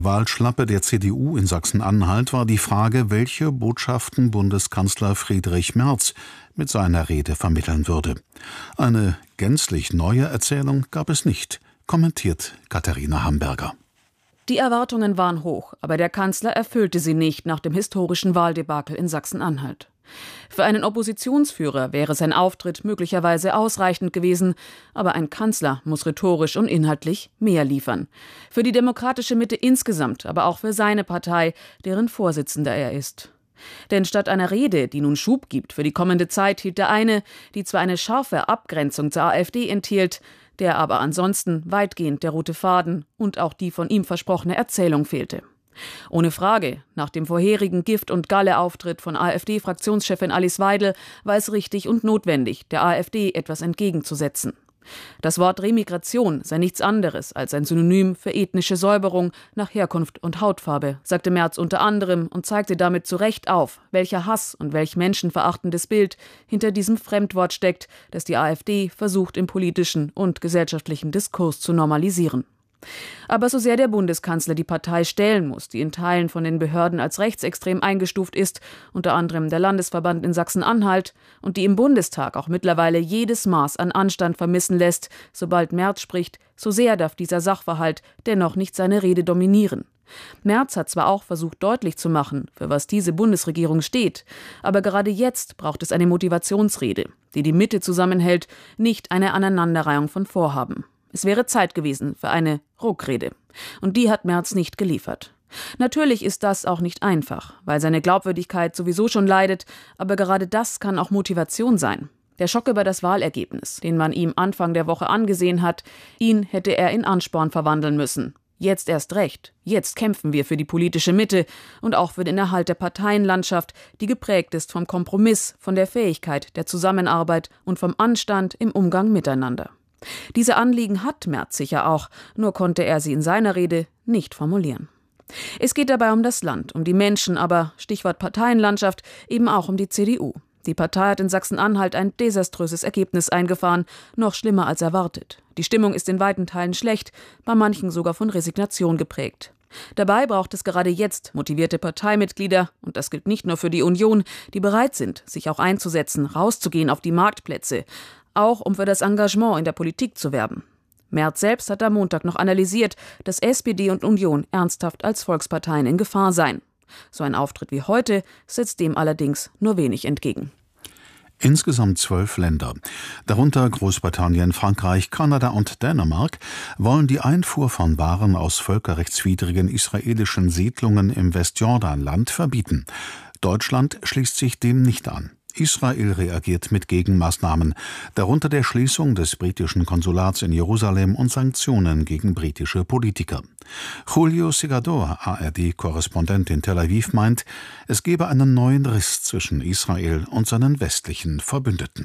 Wahlschlappe der CDU in Sachsen-Anhalt war die Frage, welche Botschaften Bundeskanzler Friedrich Merz mit seiner Rede vermitteln würde. Eine gänzlich neue Erzählung gab es nicht, kommentiert Katharina Hamburger. Die Erwartungen waren hoch, aber der Kanzler erfüllte sie nicht nach dem historischen Wahldebakel in Sachsen-Anhalt. Für einen Oppositionsführer wäre sein Auftritt möglicherweise ausreichend gewesen, aber ein Kanzler muss rhetorisch und inhaltlich mehr liefern. Für die demokratische Mitte insgesamt, aber auch für seine Partei, deren Vorsitzender er ist. Denn statt einer Rede, die nun Schub gibt für die kommende Zeit, hielt er eine, die zwar eine scharfe Abgrenzung zur AfD enthielt, der aber ansonsten weitgehend der rote Faden und auch die von ihm versprochene Erzählung fehlte. Ohne Frage, nach dem vorherigen Gift- und Galle-Auftritt von AfD-Fraktionschefin Alice Weidel war es richtig und notwendig, der AfD etwas entgegenzusetzen. Das Wort Remigration sei nichts anderes als ein Synonym für ethnische Säuberung nach Herkunft und Hautfarbe, sagte Merz unter anderem und zeigte damit zu Recht auf, welcher Hass und welch menschenverachtendes Bild hinter diesem Fremdwort steckt, das die AfD versucht im politischen und gesellschaftlichen Diskurs zu normalisieren. Aber so sehr der Bundeskanzler die Partei stellen muss, die in Teilen von den Behörden als rechtsextrem eingestuft ist, unter anderem der Landesverband in Sachsen-Anhalt, und die im Bundestag auch mittlerweile jedes Maß an Anstand vermissen lässt, sobald Merz spricht, so sehr darf dieser Sachverhalt dennoch nicht seine Rede dominieren. Merz hat zwar auch versucht deutlich zu machen, für was diese Bundesregierung steht, aber gerade jetzt braucht es eine Motivationsrede, die die Mitte zusammenhält, nicht eine Aneinanderreihung von Vorhaben. Es wäre Zeit gewesen für eine Ruckrede. Und die hat Merz nicht geliefert. Natürlich ist das auch nicht einfach, weil seine Glaubwürdigkeit sowieso schon leidet, aber gerade das kann auch Motivation sein. Der Schock über das Wahlergebnis, den man ihm Anfang der Woche angesehen hat, ihn hätte er in Ansporn verwandeln müssen. Jetzt erst recht. Jetzt kämpfen wir für die politische Mitte und auch für den Erhalt der Parteienlandschaft, die geprägt ist vom Kompromiss, von der Fähigkeit der Zusammenarbeit und vom Anstand im Umgang miteinander. Diese Anliegen hat Merz sicher auch, nur konnte er sie in seiner Rede nicht formulieren. Es geht dabei um das Land, um die Menschen, aber, Stichwort Parteienlandschaft, eben auch um die CDU. Die Partei hat in Sachsen-Anhalt ein desaströses Ergebnis eingefahren, noch schlimmer als erwartet. Die Stimmung ist in weiten Teilen schlecht, bei manchen sogar von Resignation geprägt. Dabei braucht es gerade jetzt motivierte Parteimitglieder, und das gilt nicht nur für die Union, die bereit sind, sich auch einzusetzen, rauszugehen auf die Marktplätze, auch um für das Engagement in der Politik zu werben. Merz selbst hat am Montag noch analysiert, dass SPD und Union ernsthaft als Volksparteien in Gefahr seien. So ein Auftritt wie heute setzt dem allerdings nur wenig entgegen. Insgesamt 12 Länder, darunter Großbritannien, Frankreich, Kanada und Dänemark, wollen die Einfuhr von Waren aus völkerrechtswidrigen israelischen Siedlungen im Westjordanland verbieten. Deutschland schließt sich dem nicht an. Israel reagiert mit Gegenmaßnahmen, darunter der Schließung des britischen Konsulats in Jerusalem und Sanktionen gegen britische Politiker. Julio Segador, ARD-Korrespondent in Tel Aviv, meint, es gebe einen neuen Riss zwischen Israel und seinen westlichen Verbündeten.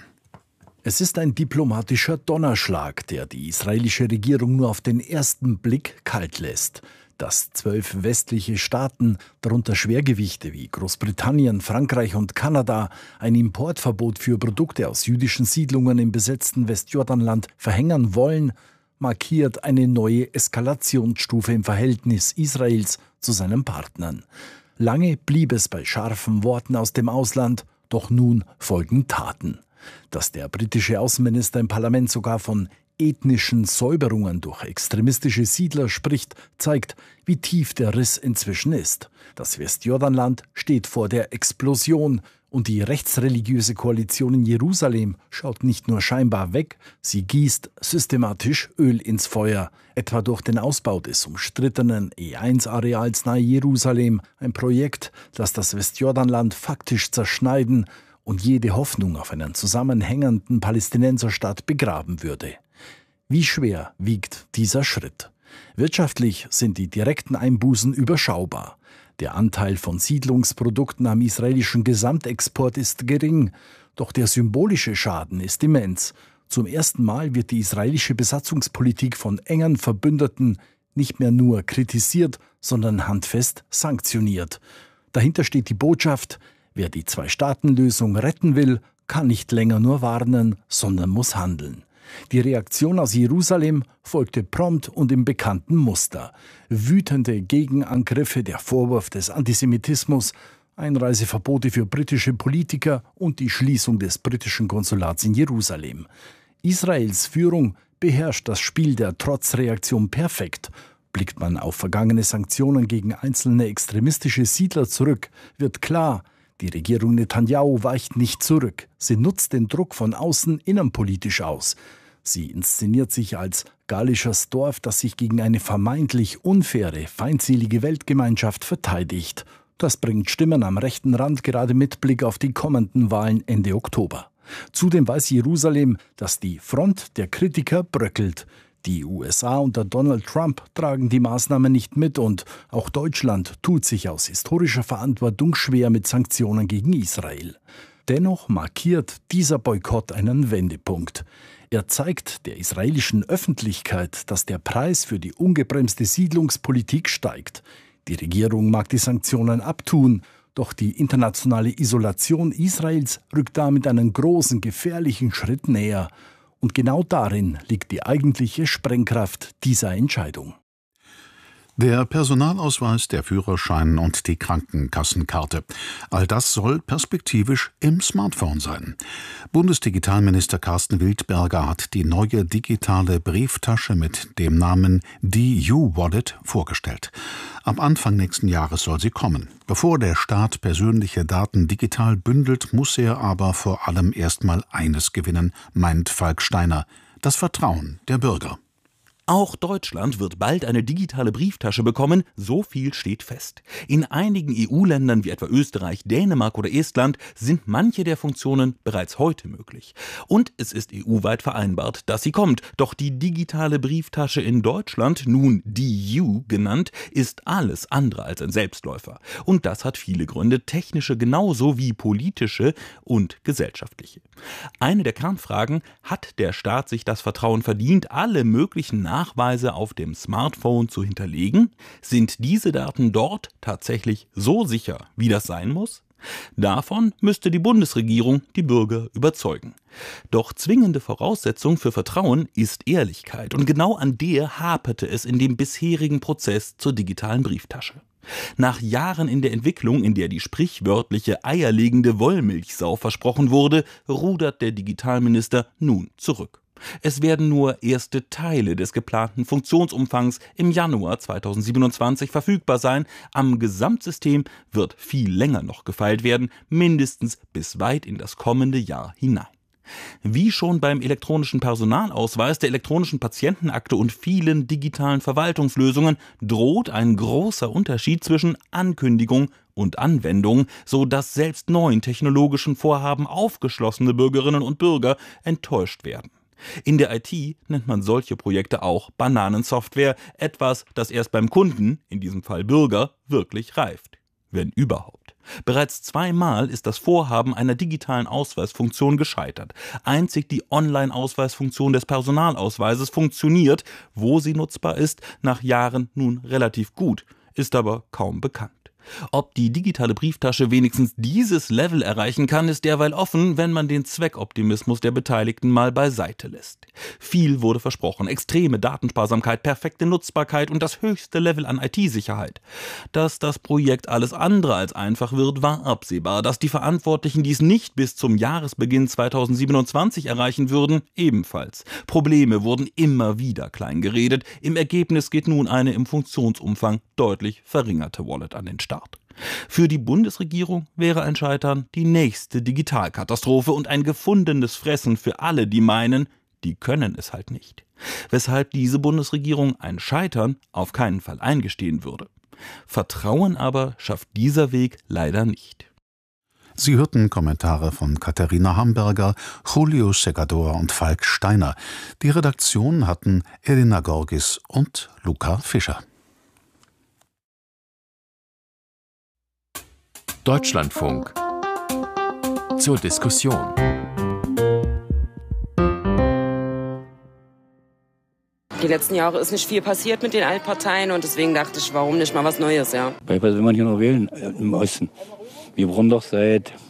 Es ist ein diplomatischer Donnerschlag, der die israelische Regierung nur auf den ersten Blick kalt lässt. Dass 12 westliche Staaten, darunter Schwergewichte wie Großbritannien, Frankreich und Kanada, ein Importverbot für Produkte aus jüdischen Siedlungen im besetzten Westjordanland verhängen wollen, markiert eine neue Eskalationsstufe im Verhältnis Israels zu seinen Partnern. Lange blieb es bei scharfen Worten aus dem Ausland, doch nun folgen Taten. Dass der britische Außenminister im Parlament sogar von ethnischen Säuberungen durch extremistische Siedler spricht, zeigt, wie tief der Riss inzwischen ist. Das Westjordanland steht vor der Explosion und die rechtsreligiöse Koalition in Jerusalem schaut nicht nur scheinbar weg, sie gießt systematisch Öl ins Feuer, etwa durch den Ausbau des umstrittenen E1-Areals nahe Jerusalem, ein Projekt, das das Westjordanland faktisch zerschneiden und jede Hoffnung auf einen zusammenhängenden Palästinenserstaat begraben würde. Wie schwer wiegt dieser Schritt? Wirtschaftlich sind die direkten Einbußen überschaubar. Der Anteil von Siedlungsprodukten am israelischen Gesamtexport ist gering, doch der symbolische Schaden ist immens. Zum ersten Mal wird die israelische Besatzungspolitik von engen Verbündeten nicht mehr nur kritisiert, sondern handfest sanktioniert. Dahinter steht die Botschaft: Wer die Zwei-Staaten-Lösung retten will, kann nicht länger nur warnen, sondern muss handeln. Die Reaktion aus Jerusalem folgte prompt und im bekannten Muster. Wütende Gegenangriffe, der Vorwurf des Antisemitismus, Einreiseverbote für britische Politiker und die Schließung des britischen Konsulats in Jerusalem. Israels Führung beherrscht das Spiel der Trotzreaktion perfekt. Blickt man auf vergangene Sanktionen gegen einzelne extremistische Siedler zurück, wird klar, die Regierung Netanyahu weicht nicht zurück. Sie nutzt den Druck von außen innenpolitisch aus. Sie inszeniert sich als gallisches Dorf, das sich gegen eine vermeintlich unfaire, feindselige Weltgemeinschaft verteidigt. Das bringt Stimmen am rechten Rand, gerade mit Blick auf die kommenden Wahlen Ende Oktober. Zudem weiß Jerusalem, dass die Front der Kritiker bröckelt. Die USA unter Donald Trump tragen die Maßnahmen nicht mit und auch Deutschland tut sich aus historischer Verantwortung schwer mit Sanktionen gegen Israel. Dennoch markiert dieser Boykott einen Wendepunkt. Er zeigt der israelischen Öffentlichkeit, dass der Preis für die ungebremste Siedlungspolitik steigt. Die Regierung mag die Sanktionen abtun, doch die internationale Isolation Israels rückt damit einen großen, gefährlichen Schritt näher. Und genau darin liegt die eigentliche Sprengkraft dieser Entscheidung. Der Personalausweis, der Führerschein und die Krankenkassenkarte. All das soll perspektivisch im Smartphone sein. Bundesdigitalminister Carsten Wildberger hat die neue digitale Brieftasche mit dem Namen DU-Wallet vorgestellt. Ab Anfang nächsten Jahres soll sie kommen. Bevor der Staat persönliche Daten digital bündelt, muss er aber vor allem erstmal eines gewinnen, meint Falk Steiner: das Vertrauen der Bürger. Auch Deutschland wird bald eine digitale Brieftasche bekommen, so viel steht fest. In einigen EU-Ländern wie etwa Österreich, Dänemark oder Estland sind manche der Funktionen bereits heute möglich. Und es ist EU-weit vereinbart, dass sie kommt. Doch die digitale Brieftasche in Deutschland, nun DU genannt, ist alles andere als ein Selbstläufer. Und das hat viele Gründe, technische genauso wie politische und gesellschaftliche. Eine der Kernfragen: Hat der Staat sich das Vertrauen verdient, alle möglichen Nachweise auf dem Smartphone zu hinterlegen? Sind diese Daten dort tatsächlich so sicher, wie das sein muss? Davon müsste die Bundesregierung die Bürger überzeugen. Doch zwingende Voraussetzung für Vertrauen ist Ehrlichkeit. Und genau an der haperte es in dem bisherigen Prozess zur digitalen Brieftasche. Nach Jahren in der Entwicklung, in der die sprichwörtliche eierlegende Wollmilchsau versprochen wurde, rudert der Digitalminister nun zurück. Es werden nur erste Teile des geplanten Funktionsumfangs im Januar 2027 verfügbar sein. Am Gesamtsystem wird viel länger noch gefeilt werden, mindestens bis weit in das kommende Jahr hinein. Wie schon beim elektronischen Personalausweis, der elektronischen Patientenakte und vielen digitalen Verwaltungslösungen droht ein großer Unterschied zwischen Ankündigung und Anwendung, so dass selbst neuen technologischen Vorhaben aufgeschlossene Bürgerinnen und Bürger enttäuscht werden. In der IT nennt man solche Projekte auch Bananensoftware, etwas, das erst beim Kunden, in diesem Fall Bürger, wirklich reift. Wenn überhaupt. Bereits 2-mal ist das Vorhaben einer digitalen Ausweisfunktion gescheitert. Einzig die Online-Ausweisfunktion des Personalausweises funktioniert, wo sie nutzbar ist, nach Jahren nun relativ gut, ist aber kaum bekannt. Ob die digitale Brieftasche wenigstens dieses Level erreichen kann, ist derweil offen, wenn man den Zweckoptimismus der Beteiligten mal beiseite lässt. Viel wurde versprochen: extreme Datensparsamkeit, perfekte Nutzbarkeit und das höchste Level an IT-Sicherheit. Dass das Projekt alles andere als einfach wird, war absehbar. Dass die Verantwortlichen dies nicht bis zum Jahresbeginn 2027 erreichen würden, ebenfalls. Probleme wurden immer wieder kleingeredet. Im Ergebnis geht nun eine im Funktionsumfang deutlich verringerte Wallet an den Start. Für die Bundesregierung wäre ein Scheitern die nächste Digitalkatastrophe und ein gefundenes Fressen für alle, die meinen, die können es halt nicht. Weshalb diese Bundesregierung ein Scheitern auf keinen Fall eingestehen würde. Vertrauen aber schafft dieser Weg leider nicht. Sie hörten Kommentare von Katharina Hamburger, Julio Segador und Falk Steiner. Die Redaktion hatten Elena Gorgis und Luca Fischer. Deutschlandfunk zur Diskussion. Die letzten Jahre ist nicht viel passiert mit den Altparteien und deswegen dachte ich, warum nicht mal was Neues, ja. Was will man hier noch wählen im Osten? Wir brauchen doch seit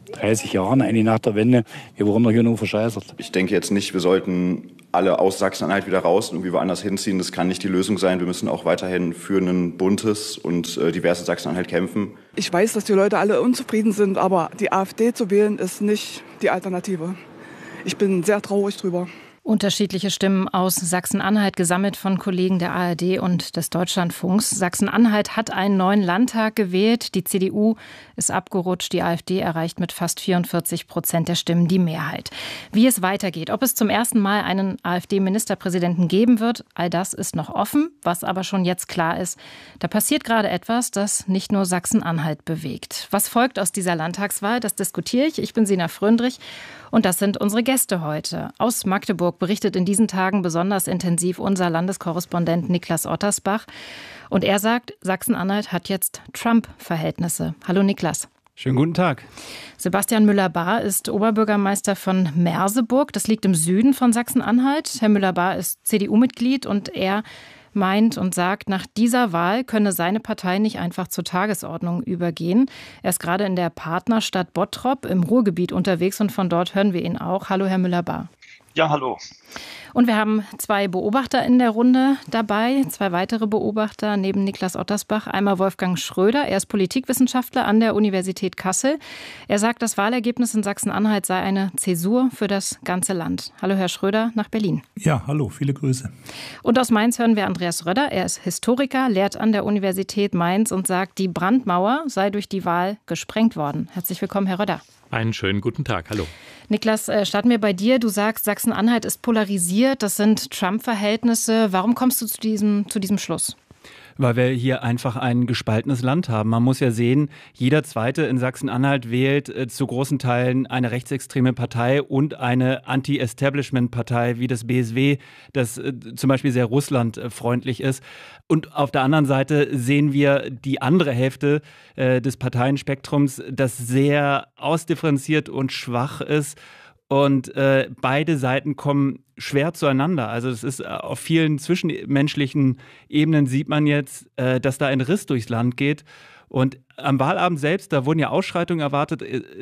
30 Jahren, eigentlich nach der Wende. Wir wurden doch hier nur verscheißert. Ich denke jetzt nicht, wir sollten alle aus Sachsen-Anhalt wieder raus und irgendwie woanders hinziehen. Das kann nicht die Lösung sein. Wir müssen auch weiterhin für ein buntes und diverses Sachsen-Anhalt kämpfen. Ich weiß, dass die Leute alle unzufrieden sind, aber die AfD zu wählen ist nicht die Alternative. Ich bin sehr traurig drüber. Unterschiedliche Stimmen aus Sachsen-Anhalt, gesammelt von Kollegen der ARD und des Deutschlandfunks. Sachsen-Anhalt hat einen neuen Landtag gewählt. Die CDU ist abgerutscht. Die AfD erreicht mit fast 44% der Stimmen die Mehrheit. Wie es weitergeht, ob es zum ersten Mal einen AfD-Ministerpräsidenten geben wird, all das ist noch offen. Was aber schon jetzt klar ist, da passiert gerade etwas, das nicht nur Sachsen-Anhalt bewegt. Was folgt aus dieser Landtagswahl, das diskutiere ich. Ich bin Sina Fröndrich. Und das sind unsere Gäste heute. Aus Magdeburg berichtet in diesen Tagen besonders intensiv unser Landeskorrespondent Niklas Ottersbach. Und er sagt, Sachsen-Anhalt hat jetzt Trump-Verhältnisse. Hallo Niklas. Schönen guten Tag. Sebastian Müller-Bahr ist Oberbürgermeister von Merseburg. Das liegt im Süden von Sachsen-Anhalt. Herr Müller-Bahr ist CDU-Mitglied und er meint und sagt, nach dieser Wahl könne seine Partei nicht einfach zur Tagesordnung übergehen. Er ist gerade in der Partnerstadt Bottrop im Ruhrgebiet unterwegs und von dort hören wir ihn auch. Hallo, Herr Müller-Bahr. Ja, hallo. Und wir haben zwei Beobachter in der Runde dabei, zwei weitere Beobachter neben Niklas Ottersbach. Einmal Wolfgang Schröder, er ist Politikwissenschaftler an der Universität Kassel. Er sagt, das Wahlergebnis in Sachsen-Anhalt sei eine Zäsur für das ganze Land. Hallo Herr Schröder nach Berlin. Ja, hallo, viele Grüße. Und aus Mainz hören wir Andreas Röder, er ist Historiker, lehrt an der Universität Mainz und sagt, die Brandmauer sei durch die Wahl gesprengt worden. Herzlich willkommen, Herr Röder. Einen schönen guten Tag, hallo. Niklas, starten wir bei dir. Du sagst, Sachsen-Anhalt ist polarisiert, das sind Trump-Verhältnisse. Warum kommst du zu diesem Schluss? Weil wir hier einfach ein gespaltenes Land haben. Man muss ja sehen, jeder Zweite in Sachsen-Anhalt wählt zu großen Teilen eine rechtsextreme Partei und eine Anti-Establishment-Partei wie das BSW, das zum Beispiel sehr russlandfreundlich ist. Und auf der anderen Seite sehen wir die andere Hälfte des Parteienspektrums, das sehr ausdifferenziert und schwach ist. Und beide Seiten kommen schwer zueinander. Also es ist auf vielen zwischenmenschlichen Ebenen sieht man jetzt, dass da ein Riss durchs Land geht. Und am Wahlabend selbst, da wurden ja Ausschreitungen erwartet.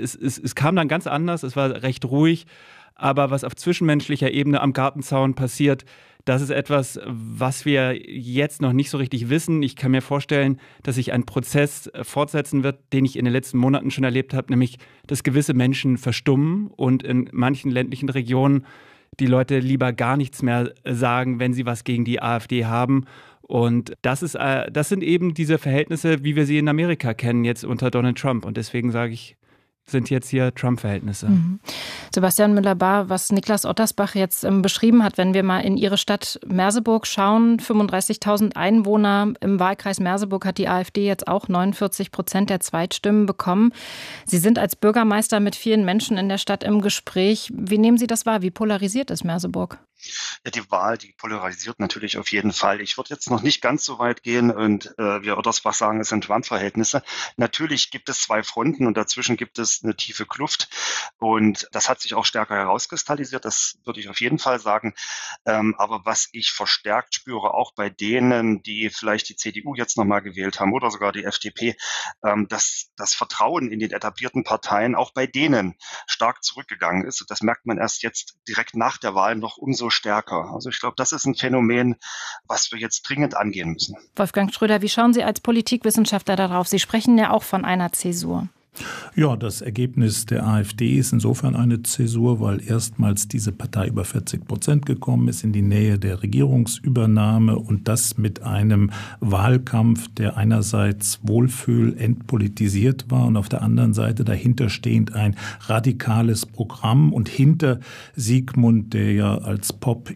Es kam dann ganz anders, es war recht ruhig. Aber was auf zwischenmenschlicher Ebene am Gartenzaun passiert, das ist etwas, was wir jetzt noch nicht so richtig wissen. Ich kann mir vorstellen, dass sich ein Prozess fortsetzen wird, den ich in den letzten Monaten schon erlebt habe, nämlich, dass gewisse Menschen verstummen und in manchen ländlichen Regionen die Leute lieber gar nichts mehr sagen, wenn sie was gegen die AfD haben. Und das sind eben diese Verhältnisse, wie wir sie in Amerika kennen, jetzt unter Donald Trump. Und deswegen sage ich, sind jetzt hier Trump-Verhältnisse. Sebastian Müller-Bahr, was Niklas Ottersbach jetzt beschrieben hat, wenn wir mal in Ihre Stadt Merseburg schauen, 35.000 Einwohner, im Wahlkreis Merseburg hat die AfD jetzt auch 49% der Zweitstimmen bekommen. Sie sind als Bürgermeister mit vielen Menschen in der Stadt im Gespräch. Wie nehmen Sie das wahr? Wie polarisiert ist Merseburg? Ja, die Wahl, die polarisiert natürlich auf jeden Fall. Ich würde jetzt noch nicht ganz so weit gehen und wie Ottersbach sagen, es sind Trump-Verhältnisse. Natürlich gibt es zwei Fronten und dazwischen gibt es eine tiefe Kluft und das hat sich auch stärker herauskristallisiert, das würde ich auf jeden Fall sagen. Aber was ich verstärkt spüre, auch bei denen, die vielleicht die CDU jetzt nochmal gewählt haben oder sogar die FDP, dass das Vertrauen in den etablierten Parteien auch bei denen stark zurückgegangen ist. Und das merkt man erst jetzt direkt nach der Wahl noch umso stärker. Also ich glaube, das ist ein Phänomen, was wir jetzt dringend angehen müssen. Wolfgang Schröder, wie schauen Sie als Politikwissenschaftler darauf? Sie sprechen ja auch von einer Zäsur. Ja, das Ergebnis der AfD ist insofern eine Zäsur, weil erstmals diese Partei über 40% gekommen ist in die Nähe der Regierungsübernahme und das mit einem Wahlkampf, der einerseits wohlfühl entpolitisiert war und auf der anderen Seite dahinterstehend ein radikales Programm und hinter Sigmund, der ja als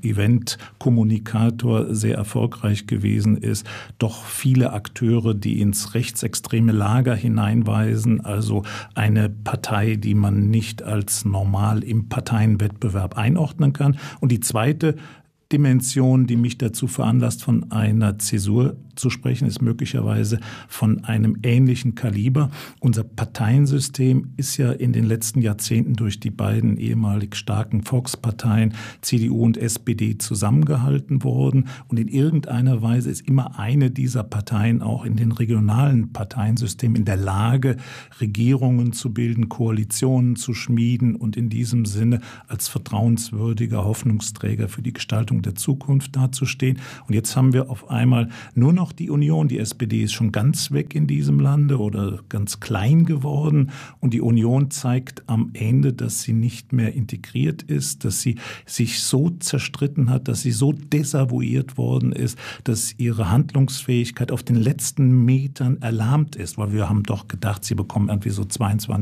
Pop-Event-Kommunikator sehr erfolgreich gewesen ist, doch viele Akteure, die ins rechtsextreme Lager hineinweisen, also eine Partei, die man nicht als normal im Parteienwettbewerb einordnen kann. Und die zweite Dimension, die mich dazu veranlasst, von einer Zäsur zu sprechen ist, möglicherweise von einem ähnlichen Kaliber. Unser Parteiensystem ist ja in den letzten Jahrzehnten durch die beiden ehemalig starken Volksparteien CDU und SPD zusammengehalten worden. Und in irgendeiner Weise ist immer eine dieser Parteien auch in den regionalen Parteiensystemen in der Lage, Regierungen zu bilden, Koalitionen zu schmieden und in diesem Sinne als vertrauenswürdiger Hoffnungsträger für die Gestaltung der Zukunft dazustehen. Und jetzt haben wir auf einmal nur noch die Union. Die SPD ist schon ganz weg in diesem Lande oder ganz klein geworden. Und die Union zeigt am Ende, dass sie nicht mehr integriert ist, dass sie sich so zerstritten hat, dass sie so desavouiert worden ist, dass ihre Handlungsfähigkeit auf den letzten Metern erlahmt ist. Weil wir haben doch gedacht, sie bekommen irgendwie so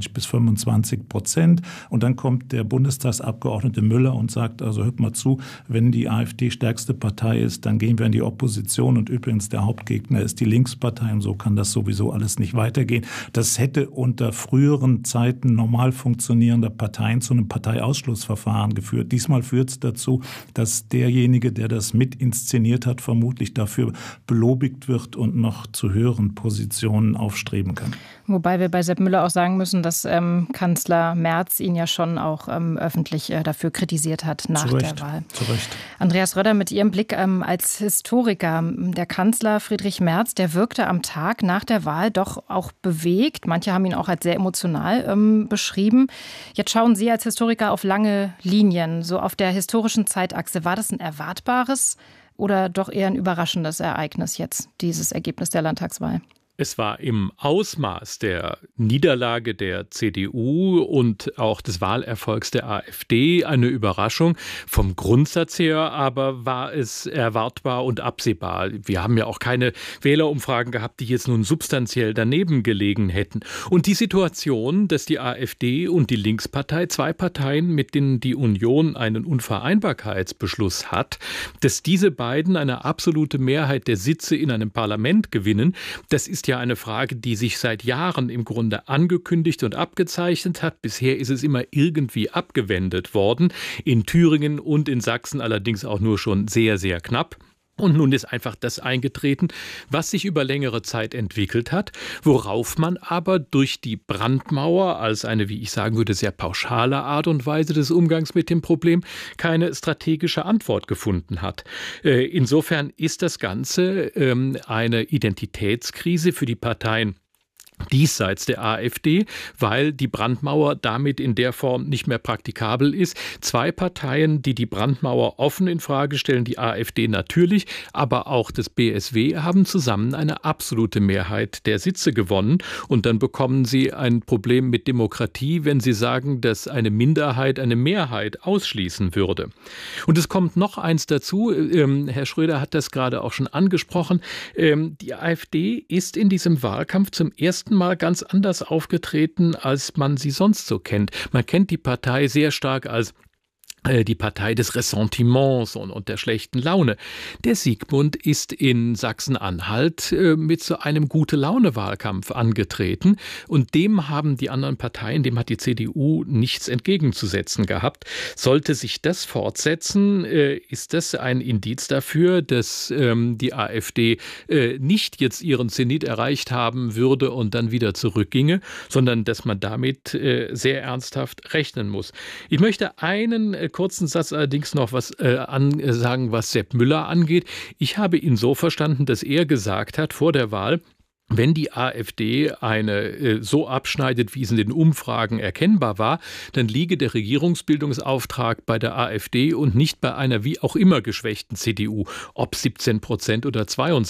22-25%. Und dann kommt der Bundestagsabgeordnete Müller und sagt, also hört mal zu, wenn die AfD stärkste Partei ist, dann gehen wir in die Opposition und übrigens der Hauptgegner ist die Linkspartei und so kann das sowieso alles nicht weitergehen. Das hätte unter früheren Zeiten normal funktionierender Parteien zu einem Parteiausschlussverfahren geführt. Diesmal führt es dazu, dass derjenige, der das mit inszeniert hat, vermutlich dafür belobigt wird und noch zu höheren Positionen aufstreben kann. Wobei wir bei Sepp Müller auch sagen müssen, dass Kanzler Merz ihn ja schon auch öffentlich dafür kritisiert hat nach der Wahl. Zu Recht. Andreas Röder, mit Ihrem Blick als Historiker, der Kanzler Friedrich Merz, der wirkte am Tag nach der Wahl doch auch bewegt. Manche haben ihn auch als sehr emotional beschrieben. Jetzt schauen Sie als Historiker auf lange Linien, so auf der historischen Zeitachse. War das ein erwartbares oder doch eher ein überraschendes Ereignis jetzt, dieses Ergebnis der Landtagswahl? Es war im Ausmaß der Niederlage der CDU und auch des Wahlerfolgs der AfD eine Überraschung. Vom Grundsatz her aber war es erwartbar und absehbar. Wir haben ja auch keine Wählerumfragen gehabt, die jetzt nun substanziell daneben gelegen hätten. Und die Situation, dass die AfD und die Linkspartei, zwei Parteien, mit denen die Union einen Unvereinbarkeitsbeschluss hat, dass diese beiden eine absolute Mehrheit der Sitze in einem Parlament gewinnen, das ist ja eine Frage, die sich seit Jahren im Grunde angekündigt und abgezeichnet hat. Bisher ist es immer irgendwie abgewendet worden. In Thüringen und in Sachsen allerdings auch nur schon sehr, sehr knapp. Und nun ist einfach das eingetreten, was sich über längere Zeit entwickelt hat, worauf man aber durch die Brandmauer als eine, wie ich sagen würde, sehr pauschale Art und Weise des Umgangs mit dem Problem keine strategische Antwort gefunden hat. Insofern ist das Ganze eine Identitätskrise für die Parteien diesseits der AfD, weil die Brandmauer damit in der Form nicht mehr praktikabel ist. Zwei Parteien, die die Brandmauer offen in Frage stellen, die AfD natürlich, aber auch das BSW, haben zusammen eine absolute Mehrheit der Sitze gewonnen. Und dann bekommen sie ein Problem mit Demokratie, wenn sie sagen, dass eine Minderheit eine Mehrheit ausschließen würde. Und es kommt noch eins dazu, Herr Schröder hat das gerade auch schon angesprochen, die AfD ist in diesem Wahlkampf zum ersten Mal ganz anders aufgetreten, als man sie sonst so kennt. Man kennt die Partei sehr stark als die Partei des Ressentiments und der schlechten Laune. Der Siegmund ist in Sachsen-Anhalt mit so einem Gute-Laune-Wahlkampf angetreten und dem haben die anderen Parteien, dem hat die CDU nichts entgegenzusetzen gehabt. Sollte sich das fortsetzen, ist das ein Indiz dafür, dass die AfD nicht jetzt ihren Zenit erreicht haben würde und dann wieder zurückginge, sondern dass man damit sehr ernsthaft rechnen muss. Ich möchte einen kurzen Satz allerdings noch was sagen, was Sepp Müller angeht. Ich habe ihn so verstanden, dass er gesagt hat vor der Wahl, wenn die AfD eine so abschneidet, wie es in den Umfragen erkennbar war, dann liege der Regierungsbildungsauftrag bei der AfD und nicht bei einer wie auch immer geschwächten CDU, ob 17% oder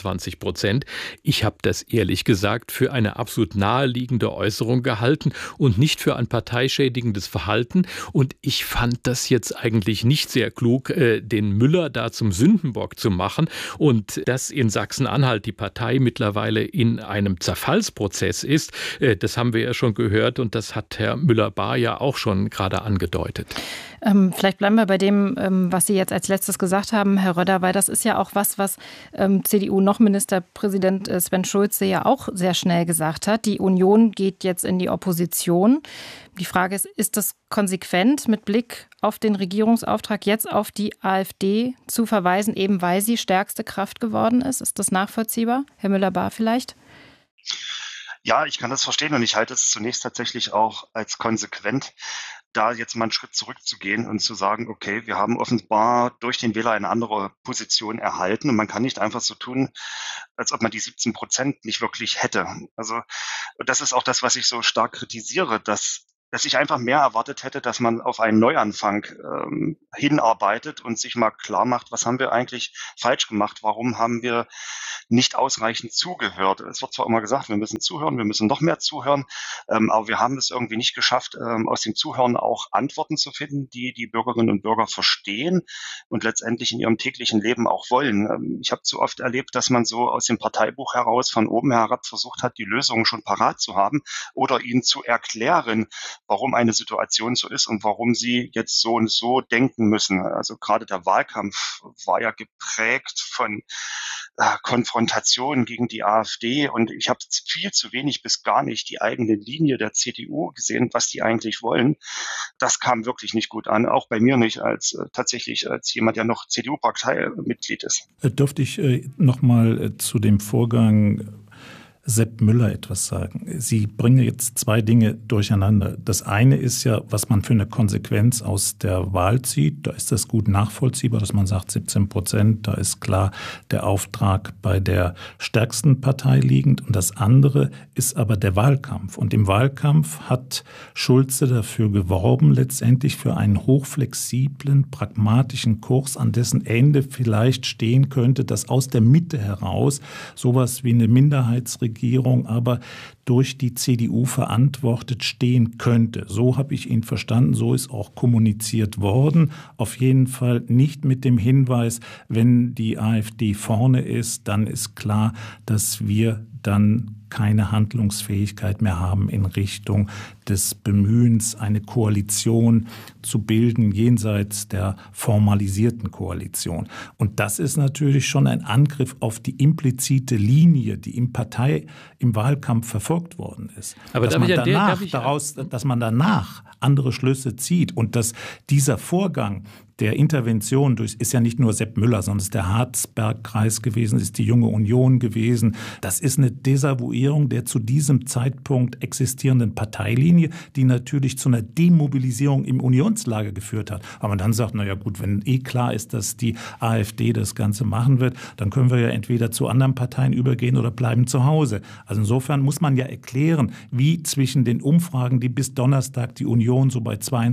22%. Ich habe das ehrlich gesagt für eine absolut naheliegende Äußerung gehalten und nicht für ein parteischädigendes Verhalten. Und ich fand das jetzt eigentlich nicht sehr klug, den Müller da zum Sündenbock zu machen und dass in Sachsen-Anhalt die Partei mittlerweile in einem Zerfallsprozess ist, das haben wir ja schon gehört und das hat Herr Müller-Bahr ja auch schon gerade angedeutet. Vielleicht bleiben wir bei dem, was Sie jetzt als letztes gesagt haben, Herr Röder, weil das ist ja auch was CDU noch Ministerpräsident Sven Schulze ja auch sehr schnell gesagt hat. Die Union geht jetzt in die Opposition. Die Frage ist das konsequent mit Blick auf den Regierungsauftrag, jetzt auf die AfD zu verweisen, eben weil sie stärkste Kraft geworden ist? Ist das nachvollziehbar? Herr Müller-Bahr vielleicht? Ja, ich kann das verstehen und ich halte es zunächst tatsächlich auch als konsequent, da jetzt mal einen Schritt zurückzugehen und zu sagen, okay, wir haben offenbar durch den Wähler eine andere Position erhalten und man kann nicht einfach so tun, als ob man die 17% nicht wirklich hätte. Also das ist auch das, was ich so stark kritisiere, dass ich einfach mehr erwartet hätte, dass man auf einen Neuanfang hinarbeitet und sich mal klar macht, was haben wir eigentlich falsch gemacht, warum haben wir nicht ausreichend zugehört. Es wird zwar immer gesagt, wir müssen zuhören, wir müssen noch mehr zuhören, aber wir haben es irgendwie nicht geschafft, aus dem Zuhören auch Antworten zu finden, die die Bürgerinnen und Bürger verstehen und letztendlich in ihrem täglichen Leben auch wollen. Ich habe zu oft erlebt, dass man so aus dem Parteibuch heraus von oben herab versucht hat, die Lösungen schon parat zu haben oder ihnen zu erklären, warum eine Situation so ist und warum sie jetzt so und so denken müssen. Also gerade der Wahlkampf war ja geprägt von Konfrontation gegen die AfD und ich habe viel zu wenig bis gar nicht die eigene Linie der CDU gesehen, was die eigentlich wollen. Das kam wirklich nicht gut an, auch bei mir nicht tatsächlich als jemand, der noch CDU-Parteimitglied ist. Dürfte ich noch mal zu dem Vorgang Sepp Müller etwas sagen. Sie bringen jetzt zwei Dinge durcheinander. Das eine ist ja, was man für eine Konsequenz aus der Wahl zieht. Da ist das gut nachvollziehbar, dass man sagt 17%. Da ist klar der Auftrag bei der stärksten Partei liegend. Und das andere ist aber der Wahlkampf. Und im Wahlkampf hat Schulze dafür geworben, letztendlich für einen hochflexiblen, pragmatischen Kurs, an dessen Ende vielleicht stehen könnte, dass aus der Mitte heraus sowas wie eine Minderheitsregierung aber durch die CDU verantwortet stehen könnte. So habe ich ihn verstanden, so ist auch kommuniziert worden. Auf jeden Fall nicht mit dem Hinweis, wenn die AfD vorne ist, dann ist klar, dass wir dann keine Handlungsfähigkeit mehr haben in Richtung des Bemühens, eine Koalition zu bilden, jenseits der formalisierten Koalition. Und das ist natürlich schon ein Angriff auf die implizite Linie, die im Wahlkampf verfolgt worden ist. Aber dass man danach andere Schlüsse zieht und dass dieser Vorgang der Intervention ist ja nicht nur Sepp Müller, sondern es ist der Harzberg-Kreis gewesen, ist die Junge Union gewesen. Das ist eine Desavouierung der zu diesem Zeitpunkt existierenden Parteilinie, die natürlich zu einer Demobilisierung im Unionslager geführt hat. Aber man dann sagt, naja gut, wenn klar ist, dass die AfD das Ganze machen wird, dann können wir ja entweder zu anderen Parteien übergehen oder bleiben zu Hause. Also insofern muss man ja erklären, wie zwischen den Umfragen, die bis Donnerstag die Union so bei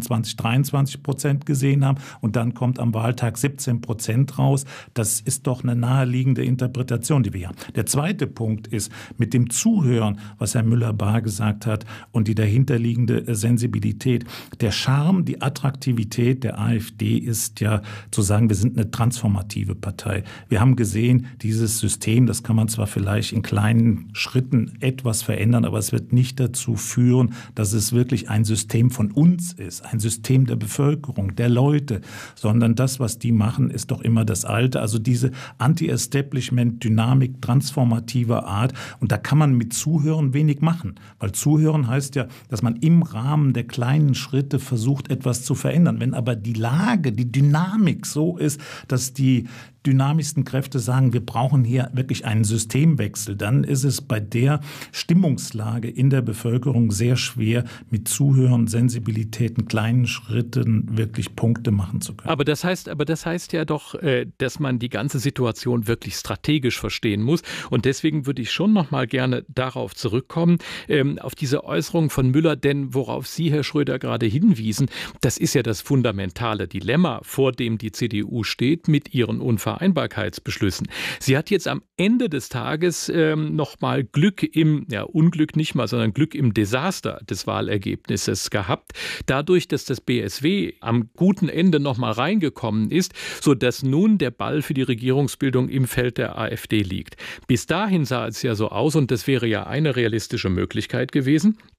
22-23% gesehen haben, und dann kommt am Wahltag 17% raus. Das ist doch eine naheliegende Interpretation, die wir haben. Der zweite Punkt ist mit dem Zuhören, was Herr Müller-Bahr gesagt hat und die dahinterliegende Sensibilität. Der Charme, die Attraktivität der AfD ist ja zu sagen, wir sind eine transformative Partei. Wir haben gesehen, dieses System, das kann man zwar vielleicht in kleinen Schritten etwas verändern, aber es wird nicht dazu führen, dass es wirklich ein System von uns ist, ein System der Bevölkerung, der Leute, sondern das, was die machen, ist doch immer das Alte. Also diese Anti-Establishment-Dynamik transformativer Art. Und da kann man mit Zuhören wenig machen. Weil Zuhören heißt ja, dass man im Rahmen der kleinen Schritte versucht, etwas zu verändern. Wenn aber die Lage, die Dynamik so ist, dass die dynamischsten Kräfte sagen, wir brauchen hier wirklich einen Systemwechsel, dann ist es bei der Stimmungslage in der Bevölkerung sehr schwer, mit Zuhören, Sensibilitäten, kleinen Schritten wirklich Punkte machen zu können. Aber das heißt ja doch, dass man die ganze Situation wirklich strategisch verstehen muss. Und deswegen würde ich schon noch mal gerne darauf zurückkommen, auf diese Äußerung von Müller, denn worauf Sie, Herr Schröder, gerade hinwiesen, das ist ja das fundamentale Dilemma, vor dem die CDU steht mit ihren Unvereinbarkeitsbeschlüssen. Sie hat jetzt am Ende des Tages noch mal Unglück nicht mal, sondern Glück im Desaster des Wahlergebnisses gehabt. Dadurch, dass das BSW am guten Ende noch mal reingekommen ist, sodass nun der Ball für die Regierungsbildung im Feld der AfD liegt. Bis dahin sah es ja so aus, und das wäre ja eine realistische Möglichkeit gewesen,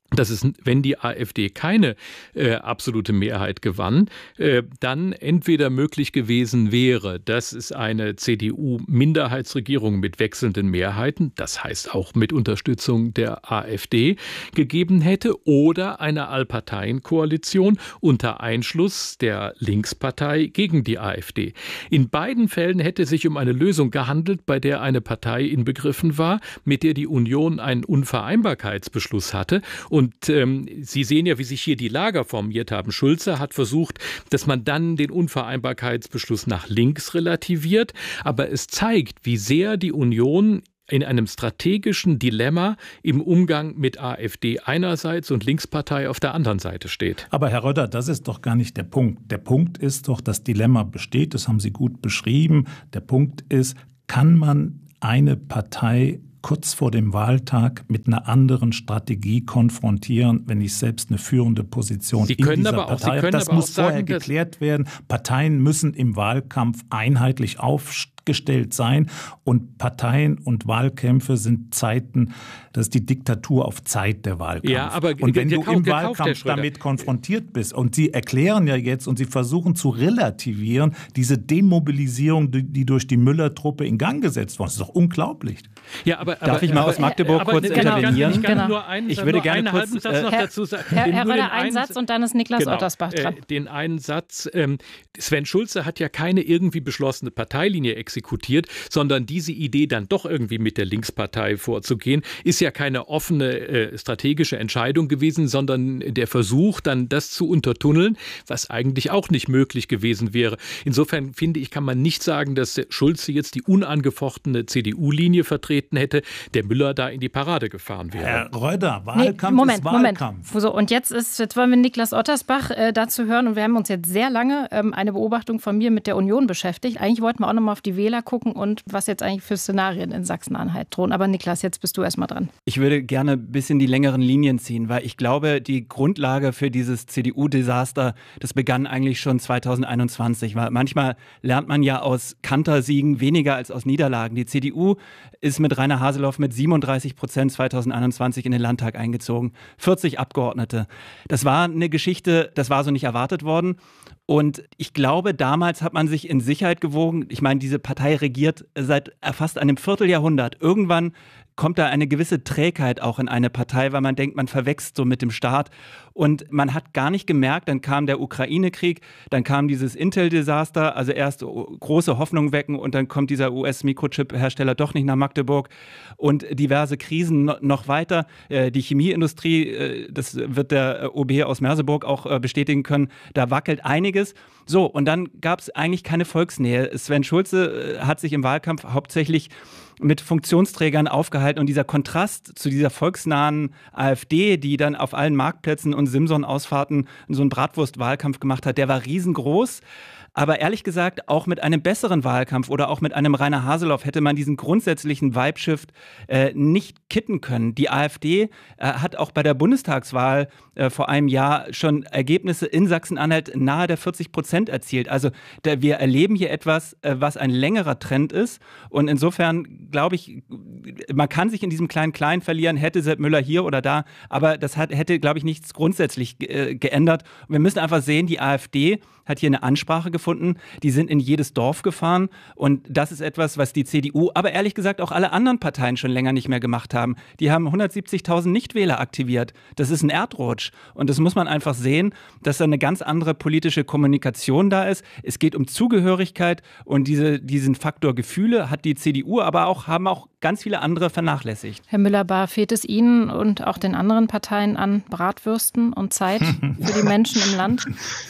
dass es, wenn die AfD keine absolute Mehrheit gewann, dann entweder möglich gewesen wäre, dass es eine CDU-Minderheitsregierung mit wechselnden Mehrheiten, das heißt auch mit Unterstützung der AfD, gegeben hätte, oder eine Allparteienkoalition unter Einschluss der Linkspartei gegen die AfD. In beiden Fällen hätte es sich um eine Lösung gehandelt, bei der eine Partei inbegriffen war, mit der die Union einen Unvereinbarkeitsbeschluss hatte. Und Sie sehen ja, wie sich hier die Lager formiert haben. Schulze hat versucht, dass man dann den Unvereinbarkeitsbeschluss nach links relativiert. Aber es zeigt, wie sehr die Union in einem strategischen Dilemma im Umgang mit AfD einerseits und Linkspartei auf der anderen Seite steht. Aber Herr Röder, das ist doch gar nicht der Punkt. Der Punkt ist doch, das Dilemma besteht, das haben Sie gut beschrieben. Der Punkt ist, kann man eine Partei kurz vor dem Wahltag mit einer anderen Strategie konfrontieren, wenn ich selbst eine führende Position in dieser Partei habe. Das muss vorher geklärt werden. Parteien müssen im Wahlkampf einheitlich aufgestellt sein und Parteien und Wahlkämpfe sind Zeiten, das ist die Diktatur auf Zeit der Wahlkampf. Ja, aber und wenn du im Wahlkampf damit konfrontiert bist und Sie erklären ja jetzt und Sie versuchen zu relativieren, diese Demobilisierung, die durch die Müller-Truppe in Gang gesetzt worden ist, ist doch unglaublich. Ja, Darf ich mal aus Magdeburg kurz intervenieren? Ich würde gerne kurz noch dazu sagen. Herr Röder, einen Satz und dann ist Niklas Ottersbach dran. Den einen Satz. Sven Schulze hat ja keine irgendwie beschlossene Parteilinie exekutiert, sondern diese Idee, dann doch irgendwie mit der Linkspartei vorzugehen, ist ja keine offene strategische Entscheidung gewesen, sondern der Versuch, dann das zu untertunneln, was eigentlich auch nicht möglich gewesen wäre. Insofern finde ich, kann man nicht sagen, dass Schulze jetzt die unangefochtene CDU-Linie vertreten hätte, der Müller da in die Parade gefahren wäre. Herr Röder, Wahlkampf ist Wahlkampf. So, und jetzt wollen wir Niklas Ottersbach dazu hören und wir haben uns jetzt sehr lange eine Beobachtung von mir mit der Union beschäftigt. Eigentlich wollten wir auch nochmal auf die Wähler gucken und was jetzt eigentlich für Szenarien in Sachsen-Anhalt drohen. Aber Niklas, jetzt bist du erstmal dran. Ich würde gerne ein bisschen die längeren Linien ziehen, weil ich glaube, die Grundlage für dieses CDU-Desaster, das begann eigentlich schon 2021. Weil manchmal lernt man ja aus Kantersiegen weniger als aus Niederlagen. Die CDU ist mit Rainer Haseloff mit 37% 2021 in den Landtag eingezogen. 40 Abgeordnete. Das war eine Geschichte, das war so nicht erwartet worden. Und ich glaube, damals hat man sich in Sicherheit gewogen. Ich meine, diese Partei regiert seit fast einem Vierteljahrhundert. Irgendwann kommt da eine gewisse Trägheit auch in eine Partei, weil man denkt, man verwächst so mit dem Staat. Und man hat gar nicht gemerkt, dann kam der Ukraine-Krieg, dann kam dieses Intel-Desaster, also erst große Hoffnung wecken und dann kommt dieser US-Mikrochip-Hersteller doch nicht nach Magdeburg und diverse Krisen noch weiter. Die Chemieindustrie, das wird der OB aus Merseburg auch bestätigen können, da wackelt einiges. So, und dann gab es eigentlich keine Volksnähe. Sven Schulze hat sich im Wahlkampf hauptsächlich mit Funktionsträgern aufgehalten und dieser Kontrast zu dieser volksnahen AfD, die dann auf allen Marktplätzen und Simson-Ausfahrten so einen Bratwurst-Wahlkampf gemacht hat, der war riesengroß. Aber ehrlich gesagt, auch mit einem besseren Wahlkampf oder auch mit einem Rainer Haseloff hätte man diesen grundsätzlichen Vibe-Shift nicht kitten können. Die AfD hat auch bei der Bundestagswahl vor einem Jahr schon Ergebnisse in Sachsen-Anhalt nahe der 40% erzielt. Also wir erleben hier etwas, was ein längerer Trend ist. Und insofern glaube ich, man kann sich in diesem Klein-Klein verlieren, hätte Sepp Müller hier oder da. Aber das hätte, glaube ich, nichts grundsätzlich geändert. Und wir müssen einfach sehen, die AfD hat hier eine Ansprache gefunden. Die sind in jedes Dorf gefahren. Und das ist etwas, was die CDU, aber ehrlich gesagt auch alle anderen Parteien schon länger nicht mehr gemacht haben. Die haben 170.000 Nichtwähler aktiviert. Das ist ein Erdrutsch. Und das muss man einfach sehen, dass da eine ganz andere politische Kommunikation da ist. Es geht um Zugehörigkeit und diesen Faktor Gefühle hat die CDU, aber haben auch ganz viele andere vernachlässigt. Herr Müller-Bahr, fehlt es Ihnen und auch den anderen Parteien an Bratwürsten und Zeit für die Menschen im Land?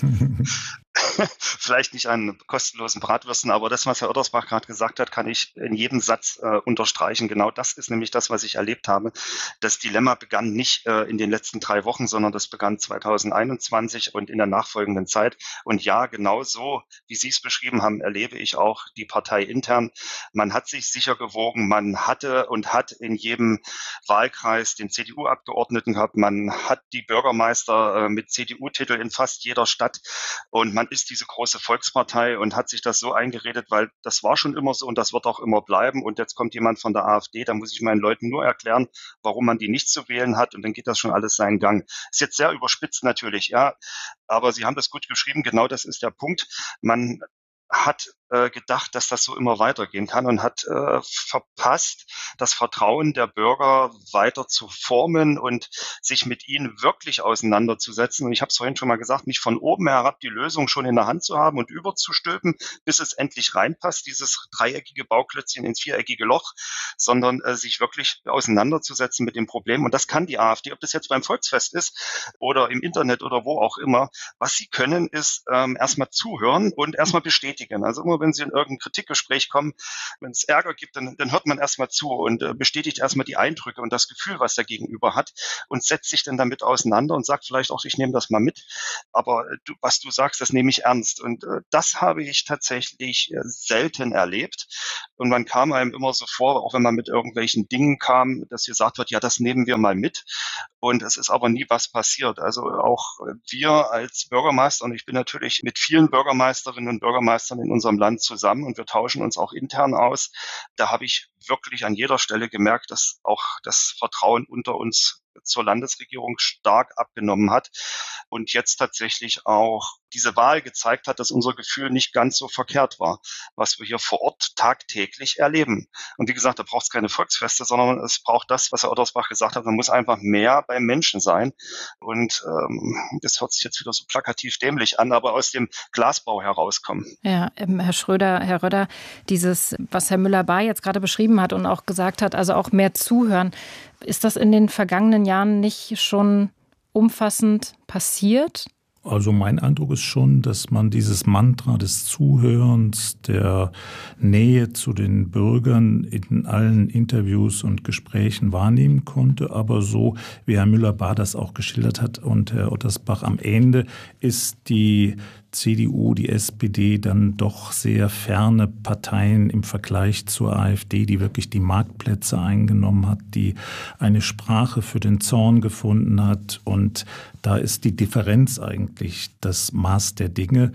Vielleicht nicht an kostenlosen Bratwürsten, aber das, was Herr Ottersbach gerade gesagt hat, kann ich in jedem Satz unterstreichen. Genau das ist nämlich das, was ich erlebt habe. Das Dilemma begann nicht in den letzten 3 Wochen, sondern das begann 2021 und in der nachfolgenden Zeit. Und ja, genau so, wie Sie es beschrieben haben, erlebe ich auch die Partei intern. Man hat sich sicher gewogen, man hatte und hat in jedem Wahlkreis den CDU-Abgeordneten gehabt, man hat die Bürgermeister mit CDU-Titel in fast jeder Stadt und man man ist diese große Volkspartei und hat sich das so eingeredet, weil das war schon immer so und das wird auch immer bleiben. Und jetzt kommt jemand von der AfD, da muss ich meinen Leuten nur erklären, warum man die nicht zu wählen hat und dann geht das schon alles seinen Gang. Ist jetzt sehr überspitzt natürlich, ja, aber Sie haben das gut geschrieben, genau das ist der Punkt. Man hat gedacht, dass das so immer weitergehen kann und hat verpasst, das Vertrauen der Bürger weiter zu formen und sich mit ihnen wirklich auseinanderzusetzen. Und ich habe es vorhin schon mal gesagt, nicht von oben herab die Lösung schon in der Hand zu haben und überzustülpen, bis es endlich reinpasst, dieses dreieckige Bauklötzchen ins viereckige Loch, sondern sich wirklich auseinanderzusetzen mit dem Problem. Und das kann die AfD, ob das jetzt beim Volksfest ist oder im Internet oder wo auch immer. Was sie können, ist erstmal zuhören und erstmal bestätigen. Also immer wenn Sie in irgendein Kritikgespräch kommen, wenn es Ärger gibt, dann hört man erstmal zu und bestätigt erstmal die Eindrücke und das Gefühl, was der Gegenüber hat und setzt sich dann damit auseinander und sagt vielleicht auch, ich nehme das mal mit, aber was du sagst, das nehme ich ernst. Und das habe ich tatsächlich selten erlebt. Und man kam einem immer so vor, auch wenn man mit irgendwelchen Dingen kam, dass gesagt wird, ja, das nehmen wir mal mit. Und es ist aber nie was passiert. Also auch wir als Bürgermeister, und ich bin natürlich mit vielen Bürgermeisterinnen und Bürgermeistern in unserem Land zusammen und wir tauschen uns auch intern aus. Da habe ich wirklich an jeder Stelle gemerkt, dass auch das Vertrauen unter uns zur Landesregierung stark abgenommen hat und jetzt tatsächlich auch diese Wahl gezeigt hat, dass unser Gefühl nicht ganz so verkehrt war, was wir hier vor Ort tagtäglich erleben. Und wie gesagt, da braucht es keine Volksfeste, sondern es braucht das, was Herr Ottersbach gesagt hat, man muss einfach mehr beim Menschen sein. Und das hört sich jetzt wieder so plakativ dämlich an, aber aus dem Glasbau herauskommen. Ja, Herr Schröder, Herr Röder, dieses, was Herr Müller-Bahr jetzt gerade beschrieben hat und auch gesagt hat, also auch mehr zuhören, ist das in den vergangenen Jahren nicht schon umfassend passiert? Also mein Eindruck ist schon, dass man dieses Mantra des Zuhörens, der Nähe zu den Bürgern in allen Interviews und Gesprächen wahrnehmen konnte. Aber so, wie Herr Müller-Bahr das auch geschildert hat und Herr Ottersbach, am Ende ist die CDU, die SPD dann doch sehr ferne Parteien im Vergleich zur AfD, die wirklich die Marktplätze eingenommen hat, die eine Sprache für den Zorn gefunden hat. Und da ist die Differenz eigentlich das Maß der Dinge.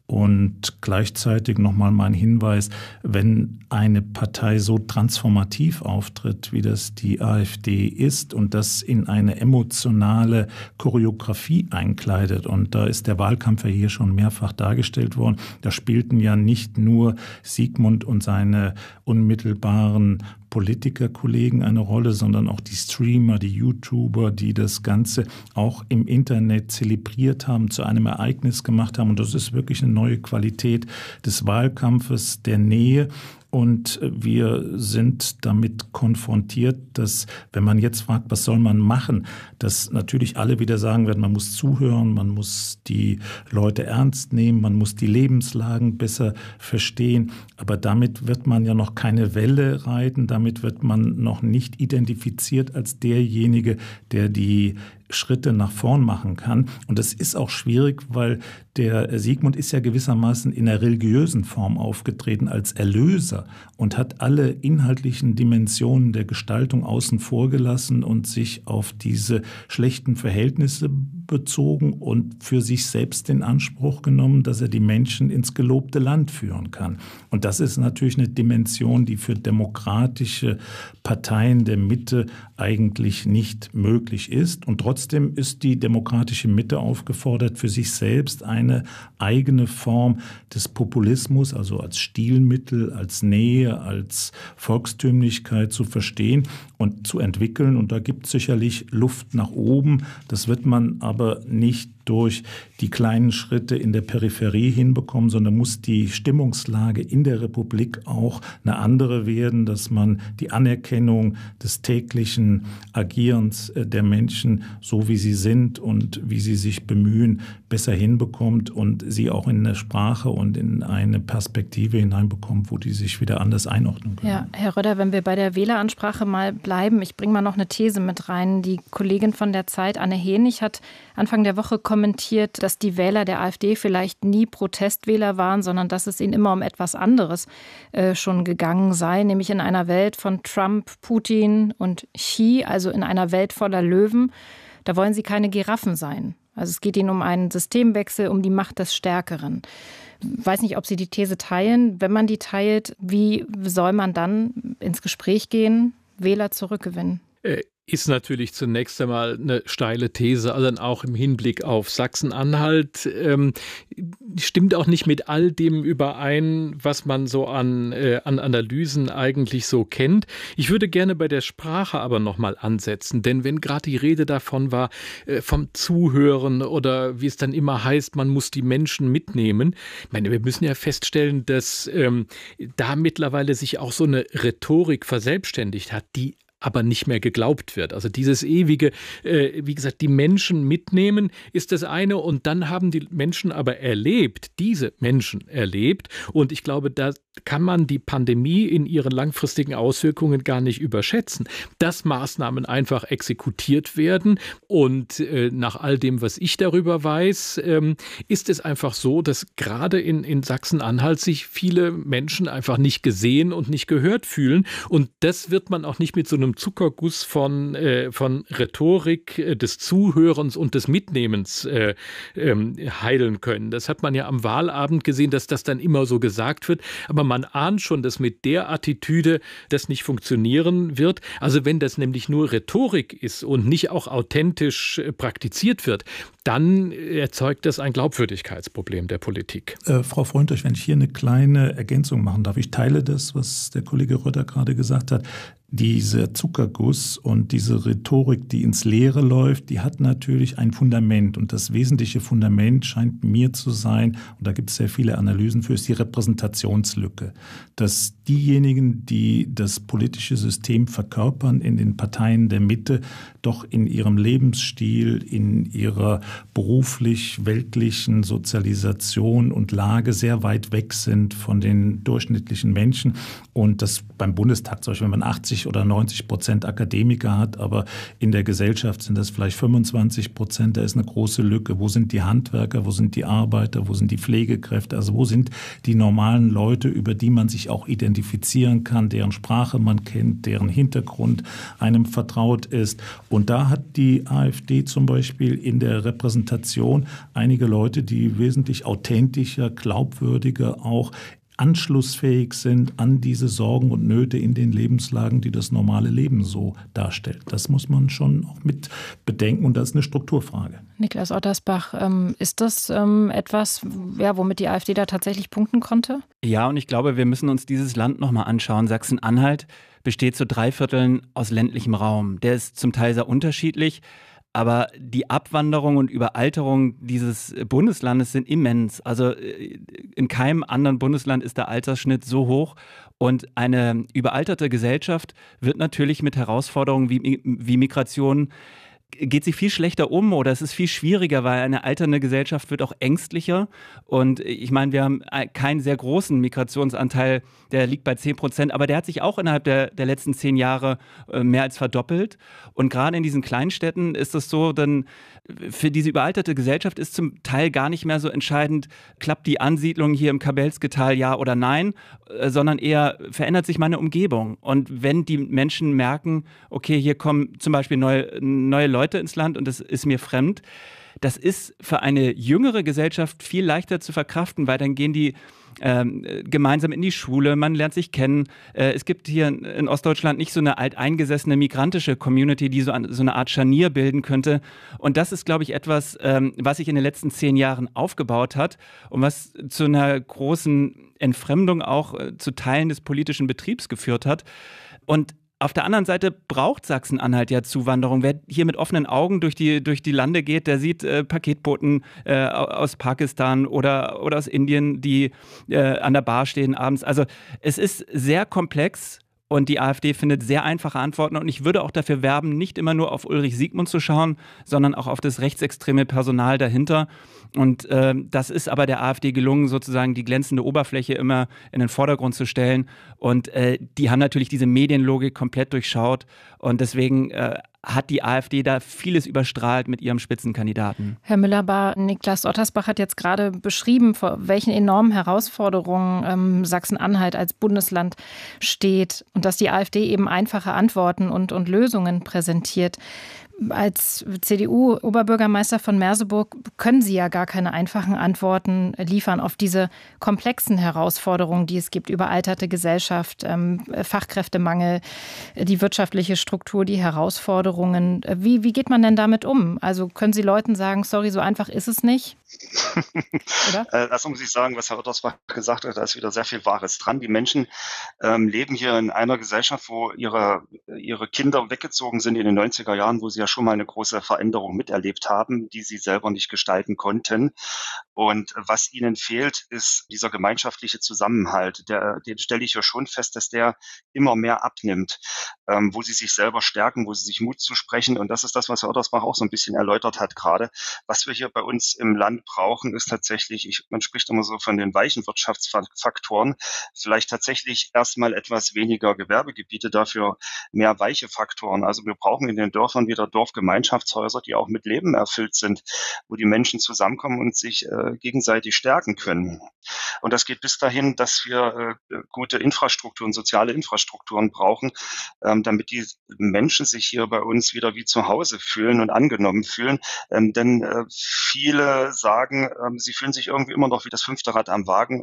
Und gleichzeitig nochmal mein Hinweis, wenn eine Partei so transformativ auftritt, wie das die AfD ist und das in eine emotionale Choreografie einkleidet, und da ist der Wahlkampf ja hier schon mehrfach dargestellt worden, da spielten ja nicht nur Sigmund und seine unmittelbaren Politikerkollegen eine Rolle, sondern auch die Streamer, die YouTuber, die das Ganze auch im Internet zelebriert haben, zu einem Ereignis gemacht haben. Und das ist wirklich eine neue Qualität des Wahlkampfes, der Nähe. Und wir sind damit konfrontiert, dass, wenn man jetzt fragt, was soll man machen, dass natürlich alle wieder sagen werden, man muss zuhören, man muss die Leute ernst nehmen, man muss die Lebenslagen besser verstehen. Aber damit wird man ja noch keine Welle reiten, damit wird man noch nicht identifiziert als derjenige, der die Schritte nach vorn machen kann. Und das ist auch schwierig, weil der Sigmund ist ja gewissermaßen in der religiösen Form aufgetreten als Erlöser und hat alle inhaltlichen Dimensionen der Gestaltung außen vor gelassen und sich auf diese schlechten Verhältnisse bezogen und für sich selbst in Anspruch genommen, dass er die Menschen ins gelobte Land führen kann. Und das ist natürlich eine Dimension, die für demokratische Parteien der Mitte eigentlich nicht möglich ist. Und trotzdem ist die demokratische Mitte aufgefordert, für sich selbst eine eigene Form des Populismus, also als Stilmittel, als Nähe, als Volkstümlichkeit zu verstehen und zu entwickeln. Und da gibt es sicherlich Luft nach oben. Das wird man aber nicht durch die kleinen Schritte in der Peripherie hinbekommen, sondern muss die Stimmungslage in der Republik auch eine andere werden, dass man die Anerkennung des täglichen Agierens der Menschen, so wie sie sind und wie sie sich bemühen, besser hinbekommt und sie auch in eine Sprache und in eine Perspektive hineinbekommt, wo die sich wieder anders einordnen können. Ja, Herr Röder, wenn wir bei der Wähleransprache mal bleiben, ich bringe mal noch eine These mit rein. Die Kollegin von der Zeit, Anne Henig, hat Anfang der Woche kommentiert, dass die Wähler der AfD vielleicht nie Protestwähler waren, sondern dass es ihnen immer um etwas anderes schon gegangen sei, nämlich in einer Welt von Trump, Putin und Xi, also in einer Welt voller Löwen. Da wollen sie keine Giraffen sein. Also es geht ihnen um einen Systemwechsel, um die Macht des Stärkeren. Ich weiß nicht, ob Sie die These teilen. Wenn man die teilt, wie soll man dann ins Gespräch gehen, Wähler zurückgewinnen? Ist natürlich zunächst einmal eine steile These, also auch im Hinblick auf Sachsen-Anhalt. Stimmt auch nicht mit all dem überein, was man so an Analysen eigentlich so kennt. Ich würde gerne bei der Sprache aber nochmal ansetzen, denn wenn gerade die Rede davon war, vom Zuhören oder wie es dann immer heißt, man muss die Menschen mitnehmen. Ich meine, wir müssen ja feststellen, dass da mittlerweile sich auch so eine Rhetorik verselbstständigt hat, die aber nicht mehr geglaubt wird. Also dieses ewige, wie gesagt, die Menschen mitnehmen ist das eine und dann haben die Menschen aber diese Menschen erlebt und ich glaube, da kann man die Pandemie in ihren langfristigen Auswirkungen gar nicht überschätzen, dass Maßnahmen einfach exekutiert werden und nach all dem, was ich darüber weiß, ist es einfach so, dass gerade in Sachsen-Anhalt sich viele Menschen einfach nicht gesehen und nicht gehört fühlen und das wird man auch nicht mit so einem Zuckerguss von Rhetorik des Zuhörens und des Mitnehmens heilen können. Das hat man ja am Wahlabend gesehen, dass das dann immer so gesagt wird, aber man ahnt schon, dass mit der Attitüde das nicht funktionieren wird. Also wenn das nämlich nur Rhetorik ist und nicht auch authentisch praktiziert wird, dann erzeugt das ein Glaubwürdigkeitsproblem der Politik. Frau Freundlich, wenn ich hier eine kleine Ergänzung machen darf. Ich teile das, was der Kollege Rötter gerade gesagt hat. Dieser Zuckerguss und diese Rhetorik, die ins Leere läuft, die hat natürlich ein Fundament. Und das wesentliche Fundament scheint mir zu sein, und da gibt es sehr viele Analysen für, ist die Repräsentationslücke. Dass diejenigen, die das politische System verkörpern in den Parteien der Mitte, doch in ihrem Lebensstil, in ihrer beruflich-weltlichen Sozialisation und Lage sehr weit weg sind von den durchschnittlichen Menschen. Und das beim Bundestag, zum Beispiel, wenn man 80 oder 90% Akademiker hat, aber in der Gesellschaft sind das vielleicht 25%, da ist eine große Lücke. Wo sind die Handwerker, wo sind die Arbeiter, wo sind die Pflegekräfte, also wo sind die normalen Leute, über die man sich auch identifizieren kann, deren Sprache man kennt, deren Hintergrund einem vertraut ist. Und da hat die AfD zum Beispiel in der Repräsentation einige Leute, die wesentlich authentischer, glaubwürdiger auch anschlussfähig sind an diese Sorgen und Nöte in den Lebenslagen, die das normale Leben so darstellt. Das muss man schon auch mit bedenken und das ist eine Strukturfrage. Niklas Ottersbach, ist das etwas, womit die AfD da tatsächlich punkten konnte? Ja, und ich glaube, wir müssen uns dieses Land nochmal anschauen. Sachsen-Anhalt besteht zu 3/4 aus ländlichem Raum. Der ist zum Teil sehr unterschiedlich. Aber die Abwanderung und Überalterung dieses Bundeslandes sind immens. Also in keinem anderen Bundesland ist der Altersschnitt so hoch. Und eine überalterte Gesellschaft wird natürlich mit Herausforderungen wie Migration geht sie viel schlechter um oder es ist viel schwieriger, weil eine alternde Gesellschaft wird auch ängstlicher. Und ich meine, wir haben keinen sehr großen Migrationsanteil, der liegt bei 10%, aber der hat sich auch innerhalb der letzten 10 Jahre mehr als verdoppelt. Und gerade in diesen Kleinstädten ist es so, dann für diese überalterte Gesellschaft ist zum Teil gar nicht mehr so entscheidend, klappt die Ansiedlung hier im Kabelsketal ja oder nein, sondern eher verändert sich meine Umgebung. Und wenn die Menschen merken, okay, hier kommen zum Beispiel neue Leute ins Land und das ist mir fremd, das ist für eine jüngere Gesellschaft viel leichter zu verkraften, weil dann gehen die gemeinsam in die Schule, man lernt sich kennen. Es gibt hier in Ostdeutschland nicht so eine alteingesessene migrantische Community, die so eine Art Scharnier bilden könnte. Und das ist, glaube ich, etwas, was sich in den letzten 10 Jahren aufgebaut hat und was zu einer großen Entfremdung auch zu Teilen des politischen Betriebs geführt hat. Und auf der anderen Seite braucht Sachsen-Anhalt ja Zuwanderung. Wer hier mit offenen Augen durch die Lande geht, der sieht Paketboten aus Pakistan oder aus Indien, die an der Bar stehen abends. Also es ist sehr komplex. Und die AfD findet sehr einfache Antworten. Und ich würde auch dafür werben, nicht immer nur auf Ulrich Siegmund zu schauen, sondern auch auf das rechtsextreme Personal dahinter. Und das ist aber der AfD gelungen, sozusagen die glänzende Oberfläche immer in den Vordergrund zu stellen. Und die haben natürlich diese Medienlogik komplett durchschaut. Und deswegen hat die AfD da vieles überstrahlt mit ihrem Spitzenkandidaten. Herr Müller-Bahr, Niklas Ottersbach hat jetzt gerade beschrieben, vor welchen enormen Herausforderungen Sachsen-Anhalt als Bundesland steht und dass die AfD eben einfache Antworten und Lösungen präsentiert. Als CDU-Oberbürgermeister von Merseburg können Sie ja gar keine einfachen Antworten liefern auf diese komplexen Herausforderungen, die es gibt. Überalterte Gesellschaft, Fachkräftemangel, die wirtschaftliche Struktur, die Herausforderungen. Wie geht man denn damit um? Also können Sie Leuten sagen, sorry, so einfach ist es nicht? Oder? Das muss ich sagen, was Herr Ottersbach gesagt hat, da ist wieder sehr viel Wahres dran. Die Menschen leben hier in einer Gesellschaft, wo ihre Kinder weggezogen sind in den 90er Jahren, wo sie ja schon mal eine große Veränderung miterlebt haben, die sie selber nicht gestalten konnten. Und was ihnen fehlt, ist dieser gemeinschaftliche Zusammenhalt. Den stelle ich ja schon fest, dass der immer mehr abnimmt, wo sie sich selber stärken, wo sie sich Mut zusprechen. Und das ist das, was Herr Ottersbach auch so ein bisschen erläutert hat gerade. Was wir hier bei uns im Land brauchen, ist tatsächlich, man spricht immer so von den weichen Wirtschaftsfaktoren, vielleicht tatsächlich erstmal etwas weniger Gewerbegebiete, dafür mehr weiche Faktoren. Also wir brauchen in den Dörfern wieder Dorfgemeinschaftshäuser, die auch mit Leben erfüllt sind, wo die Menschen zusammenkommen und sich gegenseitig stärken können. Und das geht bis dahin, dass wir gute Infrastrukturen, soziale Infrastrukturen brauchen, damit die Menschen sich hier bei uns wieder wie zu Hause fühlen und angenommen fühlen. Denn viele sagen, sie fühlen sich irgendwie immer noch wie das fünfte Rad am Wagen,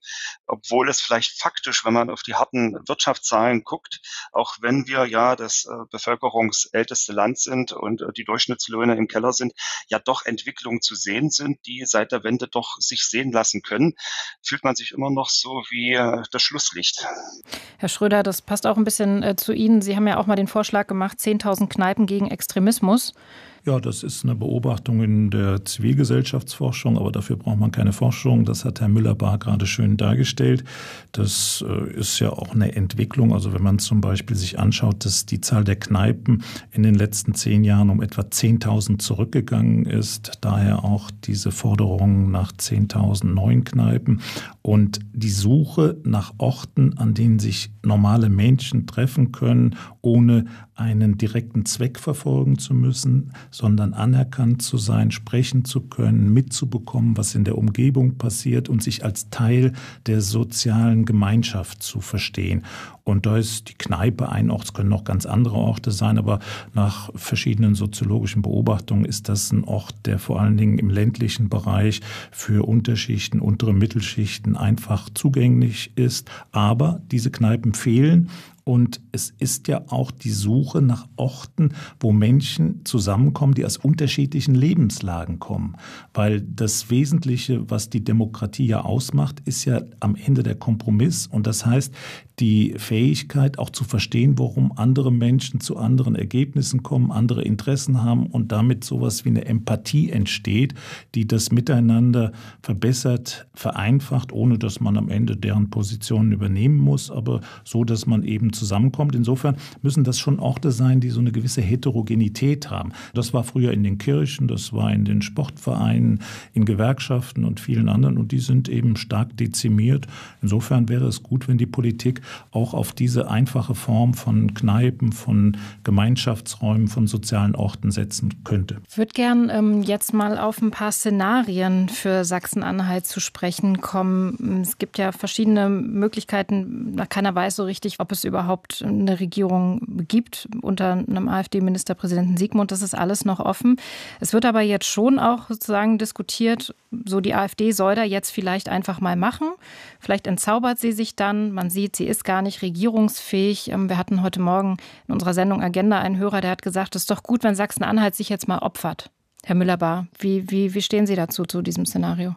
obwohl es vielleicht faktisch, wenn man auf die harten Wirtschaftszahlen guckt, auch wenn wir ja das bevölkerungsälteste Land sind und die Durchschnittslöhne im Keller sind, ja doch Entwicklungen zu sehen sind, die seit der Wende doch sich sehen lassen können, fühlt man sich immer noch so wie das Schlusslicht. Herr Schröder, das passt auch ein bisschen zu Ihnen. Sie haben ja auch mal den Vorschlag gemacht, 10.000 Kneipen gegen Extremismus. Ja, das ist eine Beobachtung in der Zivilgesellschaftsforschung, aber dafür braucht man keine Forschung. Das hat Herr Müller-Bahr gerade schön dargestellt. Das ist ja auch eine Entwicklung. Also wenn man zum Beispiel sich anschaut, dass die Zahl der Kneipen in den letzten 10 Jahren um etwa 10.000 zurückgegangen ist. Daher auch diese Forderung nach 10.000 neuen Kneipen. Und die Suche nach Orten, an denen sich normale Menschen treffen können, ohne einen direkten Zweck verfolgen zu müssen, sondern anerkannt zu sein, sprechen zu können, mitzubekommen, was in der Umgebung passiert und sich als Teil der sozialen Gemeinschaft zu verstehen. Und da ist die Kneipe ein Ort, es können auch ganz andere Orte sein, aber nach verschiedenen soziologischen Beobachtungen ist das ein Ort, der vor allen Dingen im ländlichen Bereich für Unterschichten, untere Mittelschichten einfach zugänglich ist. Aber diese Kneipen fehlen. Und es ist ja auch die Suche nach Orten, wo Menschen zusammenkommen, die aus unterschiedlichen Lebenslagen kommen. Weil das Wesentliche, was die Demokratie ja ausmacht, ist ja am Ende der Kompromiss. Und das heißt, die Fähigkeit auch zu verstehen, warum andere Menschen zu anderen Ergebnissen kommen, andere Interessen haben und damit sowas wie eine Empathie entsteht, die das Miteinander verbessert, vereinfacht, ohne dass man am Ende deren Positionen übernehmen muss, aber so, dass man eben zusammenkommt. Insofern müssen das schon Orte sein, die so eine gewisse Heterogenität haben. Das war früher in den Kirchen, das war in den Sportvereinen, in Gewerkschaften und vielen anderen und die sind eben stark dezimiert. Insofern wäre es gut, wenn die Politik auch auf diese einfache Form von Kneipen, von Gemeinschaftsräumen, von sozialen Orten setzen könnte. Ich würde gern jetzt mal auf ein paar Szenarien für Sachsen-Anhalt zu sprechen kommen. Es gibt ja verschiedene Möglichkeiten. Keiner weiß so richtig, ob es überhaupt eine Regierung gibt unter einem AfD-Ministerpräsidenten Sigmund. Das ist alles noch offen. Es wird aber jetzt schon auch sozusagen diskutiert, so die AfD soll da jetzt vielleicht einfach mal machen. Vielleicht entzaubert sie sich dann. Man sieht, sie ist gar nicht regierungsfähig. Wir hatten heute Morgen in unserer Sendung Agenda einen Hörer, der hat gesagt, es ist doch gut, wenn Sachsen-Anhalt sich jetzt mal opfert. Herr Müller-Bahr, wie stehen Sie dazu, zu diesem Szenario?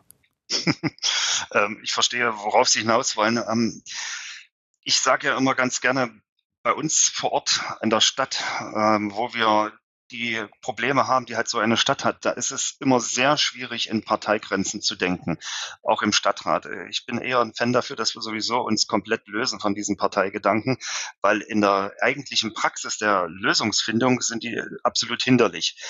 Ich verstehe, worauf Sie hinaus wollen. Ich sage ja immer ganz gerne, bei uns vor Ort in der Stadt, wo wir die Probleme haben, die halt so eine Stadt hat, da ist es immer sehr schwierig, in Parteigrenzen zu denken, auch im Stadtrat. Ich bin eher ein Fan dafür, dass wir sowieso uns komplett lösen von diesen Parteigedanken, weil in der eigentlichen Praxis der Lösungsfindung sind die absolut hinderlich.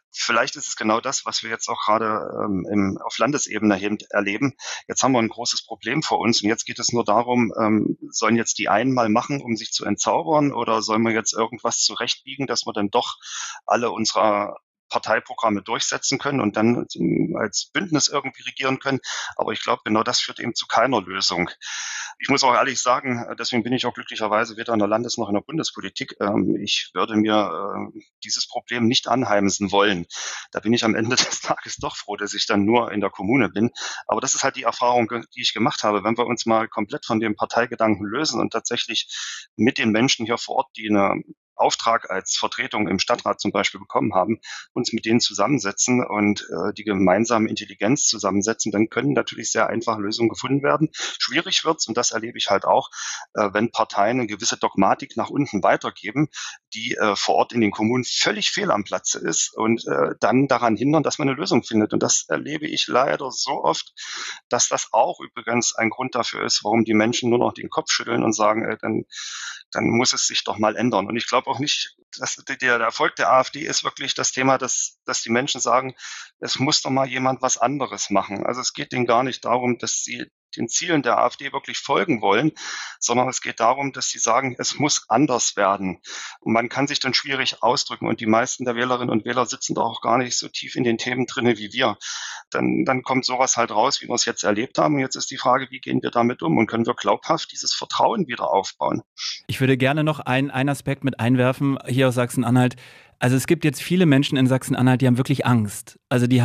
vielleicht ist es genau das, was wir jetzt auch gerade auf Landesebene erleben. Jetzt haben wir ein großes Problem vor uns und jetzt geht es nur darum, sollen jetzt die einen mal machen, um sich zu entzaubern, oder sollen wir jetzt irgendwas zurechtbiegen, dass wir dann doch alle unserer Parteiprogramme durchsetzen können und dann als Bündnis irgendwie regieren können. Aber ich glaube, genau das führt eben zu keiner Lösung. Ich muss auch ehrlich sagen, deswegen bin ich auch glücklicherweise weder in der Landes- noch in der Bundespolitik. Ich würde mir dieses Problem nicht anheimsen wollen. Da bin ich am Ende des Tages doch froh, dass ich dann nur in der Kommune bin. Aber das ist halt die Erfahrung, die ich gemacht habe. Wenn wir uns mal komplett von dem Parteigedanken lösen und tatsächlich mit den Menschen hier vor Ort, die eine Auftrag als Vertretung im Stadtrat zum Beispiel bekommen haben, uns mit denen zusammensetzen und die gemeinsame Intelligenz zusammensetzen, dann können natürlich sehr einfache Lösungen gefunden werden. Schwierig wird's, und das erlebe ich halt auch, wenn Parteien eine gewisse Dogmatik nach unten weitergeben, die vor Ort in den Kommunen völlig fehl am Platze ist und dann daran hindern, dass man eine Lösung findet. Und das erlebe ich leider so oft, dass das auch übrigens ein Grund dafür ist, warum die Menschen nur noch den Kopf schütteln und sagen, dann muss es sich doch mal ändern. Und ich glaube auch nicht, dass der Erfolg der AfD ist wirklich das Thema, dass die Menschen sagen, es muss doch mal jemand was anderes machen. Also es geht denen gar nicht darum, dass sie den Zielen der AfD wirklich folgen wollen, sondern es geht darum, dass sie sagen, es muss anders werden. Und man kann sich dann schwierig ausdrücken und die meisten der Wählerinnen und Wähler sitzen doch auch gar nicht so tief in den Themen drinne wie wir. Dann kommt sowas halt raus, wie wir es jetzt erlebt haben. Und jetzt ist die Frage, wie gehen wir damit um und können wir glaubhaft dieses Vertrauen wieder aufbauen? Ich würde gerne noch einen Aspekt mit einwerfen, hier aus Sachsen-Anhalt. Also es gibt jetzt viele Menschen in Sachsen-Anhalt, die haben wirklich Angst. Also die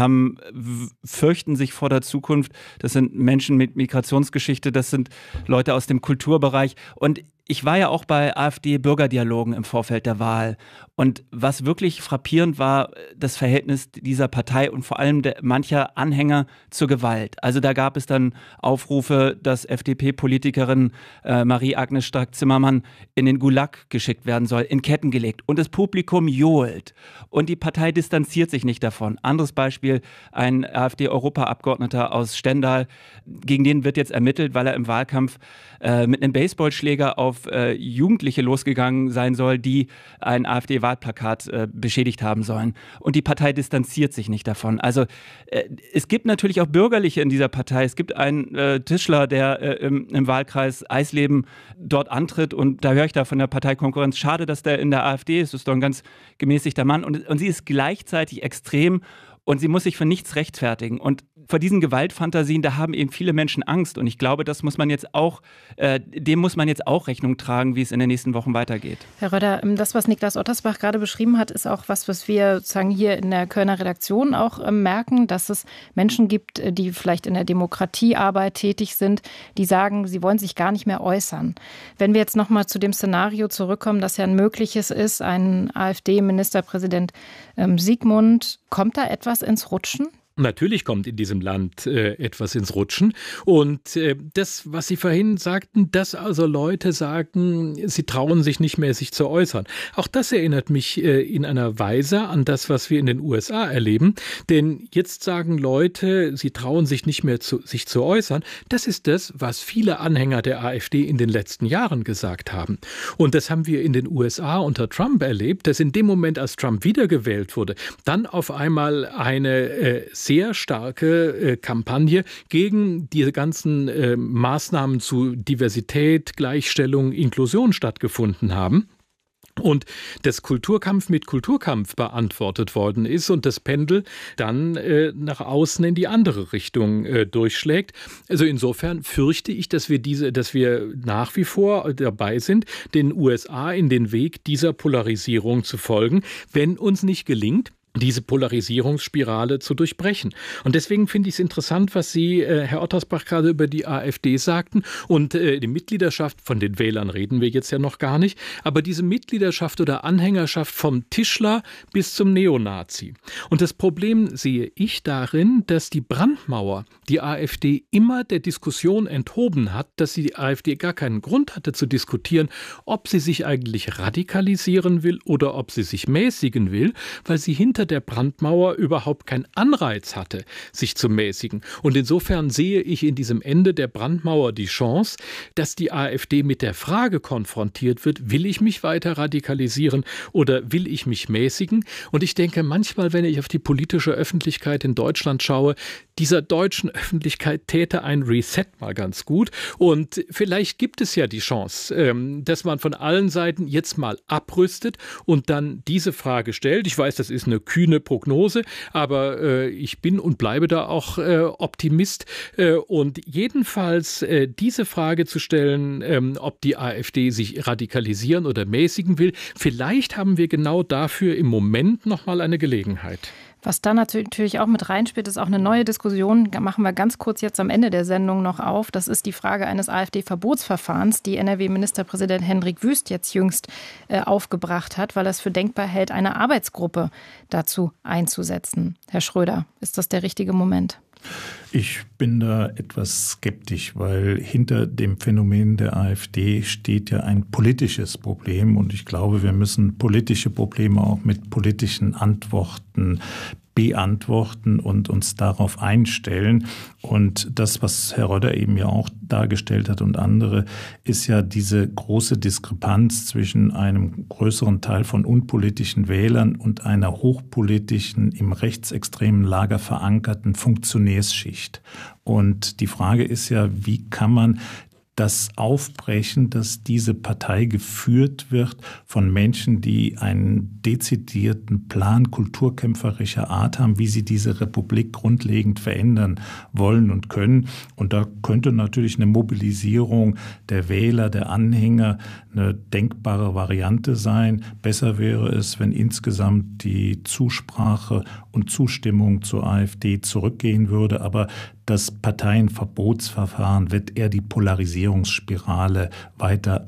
fürchten sich vor der Zukunft. Das sind Menschen mit Migrationsgeschichte, das sind Leute aus dem Kulturbereich. Und ich war ja auch bei AfD-Bürgerdialogen im Vorfeld der Wahl. Und was wirklich frappierend war, das Verhältnis dieser Partei und vor allem mancher Anhänger zur Gewalt. Also da gab es dann Aufrufe, dass FDP-Politikerin Marie-Agnes Strack-Zimmermann in den Gulag geschickt werden soll, in Ketten gelegt. Und das Publikum johlt. Und die Partei distanziert sich nicht davon. Anderes Beispiel, ein AfD-Europaabgeordneter aus Stendal, gegen den wird jetzt ermittelt, weil er im Wahlkampf mit einem Baseballschläger auf Jugendliche losgegangen sein soll, die ein AfD-Wahlplakat beschädigt haben sollen. Und die Partei distanziert sich nicht davon. Also es gibt natürlich auch Bürgerliche in dieser Partei. Es gibt einen Tischler, der im Wahlkreis Eisleben dort antritt, und da höre ich da von der Parteikonkurrenz, schade, dass der in der AfD ist. Das ist doch ein ganz gemäßigter Mann. Und sie ist gleichzeitig extrem und sie muss sich für nichts rechtfertigen. Und vor diesen Gewaltfantasien, da haben eben viele Menschen Angst. Und ich glaube, das muss man jetzt auch, dem muss man jetzt auch Rechnung tragen, wie es in den nächsten Wochen weitergeht. Herr Röder, das, was Niklas Ottersbach gerade beschrieben hat, ist auch was wir sozusagen hier in der Kölner Redaktion auch merken, dass es Menschen gibt, die vielleicht in der Demokratiearbeit tätig sind, die sagen, sie wollen sich gar nicht mehr äußern. Wenn wir jetzt nochmal zu dem Szenario zurückkommen, das ja ein mögliches ist, ein AfD-Ministerpräsident Sigmund, kommt da etwas ins Rutschen? Natürlich kommt in diesem Land etwas ins Rutschen. Und das, was Sie vorhin sagten, dass also Leute sagen, sie trauen sich nicht mehr, sich zu äußern. Auch das erinnert mich in einer Weise an das, was wir in den USA erleben. Denn jetzt sagen Leute, sie trauen sich nicht mehr, sich zu äußern. Das ist das, was viele Anhänger der AfD in den letzten Jahren gesagt haben. Und das haben wir in den USA unter Trump erlebt, dass in dem Moment, als Trump wiedergewählt wurde, dann auf einmal eine sehr starke Kampagne gegen diese ganzen Maßnahmen zu Diversität, Gleichstellung, Inklusion stattgefunden haben. Und das Kulturkampf mit Kulturkampf beantwortet worden ist und das Pendel dann nach außen in die andere Richtung durchschlägt. Also insofern fürchte ich, dass wir nach wie vor dabei sind, den USA in den Weg dieser Polarisierung zu folgen, wenn uns nicht gelingt, diese Polarisierungsspirale zu durchbrechen. Und deswegen finde ich es interessant, was Sie, Herr Ottersbach, gerade über die AfD sagten. Und die Mitgliedschaft, von den Wählern reden wir jetzt ja noch gar nicht, aber diese Mitgliedschaft oder Anhängerschaft vom Tischler bis zum Neonazi. Und das Problem sehe ich darin, dass die Brandmauer die AfD immer der Diskussion enthoben hat, dass die AfD gar keinen Grund hatte zu diskutieren, ob sie sich eigentlich radikalisieren will oder ob sie sich mäßigen will, weil sie hinter unter der Brandmauer überhaupt keinen Anreiz hatte, sich zu mäßigen. Und insofern sehe ich in diesem Ende der Brandmauer die Chance, dass die AfD mit der Frage konfrontiert wird, will ich mich weiter radikalisieren oder will ich mich mäßigen? Und ich denke manchmal, wenn ich auf die politische Öffentlichkeit in Deutschland schaue, dieser deutschen Öffentlichkeit täte ein Reset mal ganz gut. Und vielleicht gibt es ja die Chance, dass man von allen Seiten jetzt mal abrüstet und dann diese Frage stellt. Ich weiß, das ist eine kühne Prognose, aber ich bin und bleibe da auch Optimist. Und jedenfalls diese Frage zu stellen, ob die AfD sich radikalisieren oder mäßigen will, vielleicht haben wir genau dafür im Moment noch mal eine Gelegenheit. Was da natürlich auch mit reinspielt, ist auch eine neue Diskussion, machen wir ganz kurz jetzt am Ende der Sendung noch auf. Das ist die Frage eines AfD-Verbotsverfahrens, die NRW-Ministerpräsident Hendrik Wüst jetzt jüngst aufgebracht hat, weil er es für denkbar hält, eine Arbeitsgruppe dazu einzusetzen. Herr Schröder, ist das der richtige Moment? Ich bin da etwas skeptisch, weil hinter dem Phänomen der AfD steht ja ein politisches Problem. Und ich glaube, wir müssen politische Probleme auch mit politischen Antworten beantworten und uns darauf einstellen. Und das, was Herr Rodder eben ja auch dargestellt hat und andere, ist ja diese große Diskrepanz zwischen einem größeren Teil von unpolitischen Wählern und einer hochpolitischen, im rechtsextremen Lager verankerten Funktionärsschicht. Und die Frage ist ja, wie kann man das aufbrechen, dass diese Partei geführt wird von Menschen, die einen dezidierten Plan kulturkämpferischer Art haben, wie sie diese Republik grundlegend verändern wollen und können. Und da könnte natürlich eine Mobilisierung der Wähler, der Anhänger eine denkbare Variante sein. Besser wäre es, wenn insgesamt die Zusprache und Zustimmung zur AfD zurückgehen würde. Aber das Parteienverbotsverfahren wird eher die Polarisierungsspirale weiter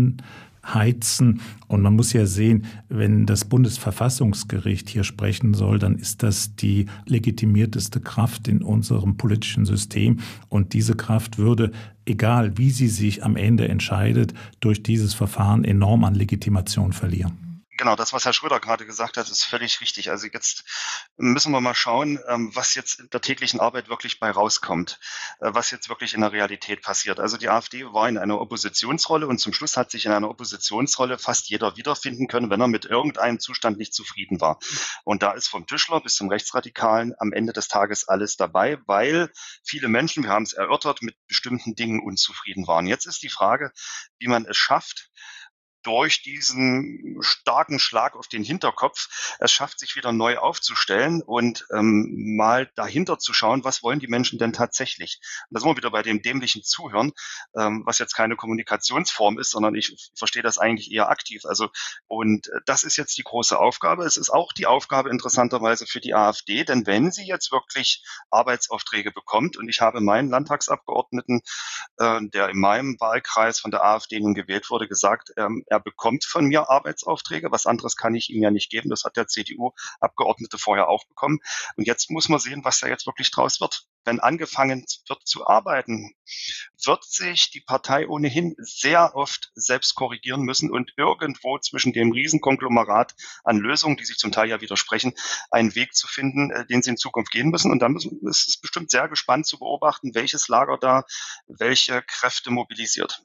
anheizen. Und man muss ja sehen, wenn das Bundesverfassungsgericht hier sprechen soll, dann ist das die legitimierteste Kraft in unserem politischen System. Und diese Kraft würde, egal wie sie sich am Ende entscheidet, durch dieses Verfahren enorm an Legitimation verlieren. Genau, das, was Herr Schröder gerade gesagt hat, ist völlig richtig. Also jetzt müssen wir mal schauen, was jetzt in der täglichen Arbeit wirklich bei rauskommt, was jetzt wirklich in der Realität passiert. Also die AfD war in einer Oppositionsrolle und zum Schluss hat sich in einer Oppositionsrolle fast jeder wiederfinden können, wenn er mit irgendeinem Zustand nicht zufrieden war. Und da ist vom Tischler bis zum Rechtsradikalen am Ende des Tages alles dabei, weil viele Menschen, wir haben es erörtert, mit bestimmten Dingen unzufrieden waren. Jetzt ist die Frage, wie man es schafft, durch diesen starken Schlag auf den Hinterkopf es schafft, sich wieder neu aufzustellen und mal dahinter zu schauen, was wollen die Menschen denn tatsächlich. Und da sind wir wieder bei dem dämlichen Zuhören, was jetzt keine Kommunikationsform ist, sondern ich verstehe das eigentlich eher aktiv. Also und das ist jetzt die große Aufgabe. Es ist auch die Aufgabe interessanterweise für die AfD, denn wenn sie jetzt wirklich Arbeitsaufträge bekommt, und ich habe meinen Landtagsabgeordneten, der in meinem Wahlkreis von der AfD nun gewählt wurde, gesagt, er bekommt von mir Arbeitsaufträge. Was anderes kann ich ihm ja nicht geben. Das hat der CDU-Abgeordnete vorher auch bekommen. Und jetzt muss man sehen, was da jetzt wirklich draus wird. Wenn angefangen wird zu arbeiten, wird sich die Partei ohnehin sehr oft selbst korrigieren müssen und irgendwo zwischen dem Riesenkonglomerat an Lösungen, die sich zum Teil ja widersprechen, einen Weg zu finden, den sie in Zukunft gehen müssen. Und dann ist es bestimmt sehr gespannt zu beobachten, welches Lager da welche Kräfte mobilisiert.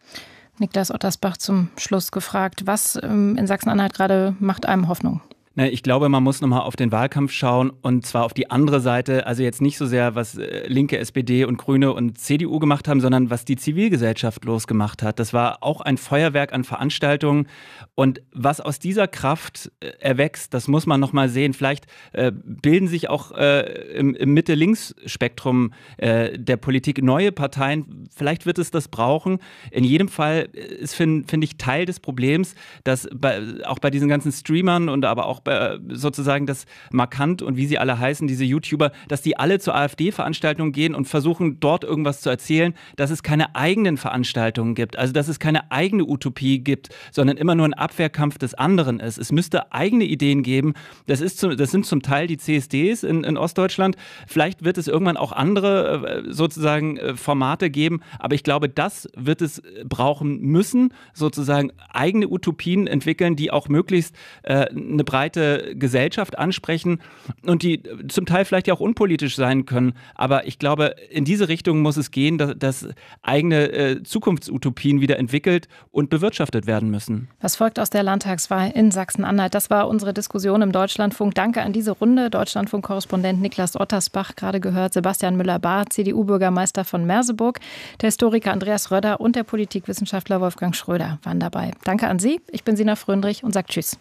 Niklas Ottersbach zum Schluss gefragt, was in Sachsen-Anhalt gerade macht einem Hoffnung? Ich glaube, man muss nochmal auf den Wahlkampf schauen und zwar auf die andere Seite, also jetzt nicht so sehr, was Linke, SPD und Grüne und CDU gemacht haben, sondern was die Zivilgesellschaft losgemacht hat. Das war auch ein Feuerwerk an Veranstaltungen und was aus dieser Kraft erwächst, das muss man nochmal sehen. Vielleicht bilden sich auch im Mitte-Links-Spektrum der Politik neue Parteien, vielleicht wird es das brauchen. In jedem Fall ist, finde ich, Teil des Problems, dass auch bei diesen ganzen Streamern und aber auch sozusagen das markant und wie sie alle heißen, diese YouTuber, dass die alle zur AfD-Veranstaltung gehen und versuchen, dort irgendwas zu erzählen, dass es keine eigenen Veranstaltungen gibt, also dass es keine eigene Utopie gibt, sondern immer nur ein Abwehrkampf des anderen ist. Es müsste eigene Ideen geben. Das sind zum Teil die CSDs in Ostdeutschland. Vielleicht wird es irgendwann auch andere sozusagen Formate geben, aber ich glaube, das wird es brauchen müssen, sozusagen eigene Utopien entwickeln, die auch möglichst eine breite breite Gesellschaft ansprechen und die zum Teil vielleicht ja auch unpolitisch sein können. Aber ich glaube, in diese Richtung muss es gehen, dass eigene Zukunftsutopien wieder entwickelt und bewirtschaftet werden müssen. Was folgt aus der Landtagswahl in Sachsen-Anhalt? Das war unsere Diskussion im Deutschlandfunk. Danke an diese Runde. Deutschlandfunk-Korrespondent Niklas Ottersbach, gerade gehört, Sebastian Müller-Bahr, CDU-Bürgermeister von Merseburg, der Historiker Andreas Röder und der Politikwissenschaftler Wolfgang Schröder waren dabei. Danke an Sie. Ich bin Sina Fröndrich und sage Tschüss.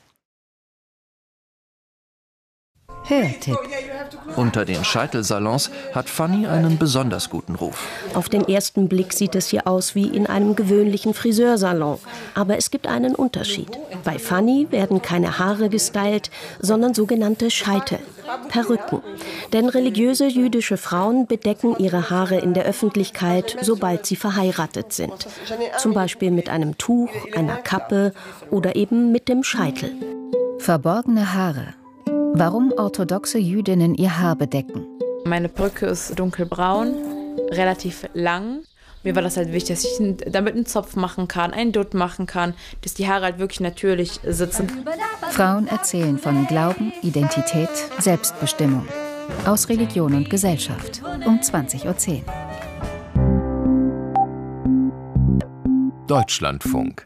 Hörtipp. Unter den Scheitelsalons hat Fanny einen besonders guten Ruf. Auf den ersten Blick sieht es hier aus wie in einem gewöhnlichen Friseursalon. Aber es gibt einen Unterschied. Bei Fanny werden keine Haare gestylt, sondern sogenannte Scheitel, Perücken. Denn religiöse jüdische Frauen bedecken ihre Haare in der Öffentlichkeit, sobald sie verheiratet sind. Zum Beispiel mit einem Tuch, einer Kappe oder eben mit dem Scheitel. Verborgene Haare. Warum orthodoxe Jüdinnen ihr Haar bedecken. Meine Perücke ist dunkelbraun, relativ lang. Mir war das halt wichtig, dass ich damit einen Zopf machen kann, einen Dutt machen kann, dass die Haare halt wirklich natürlich sitzen. Frauen erzählen von Glauben, Identität, Selbstbestimmung. Aus Religion und Gesellschaft. Um 20:10 Uhr. Deutschlandfunk.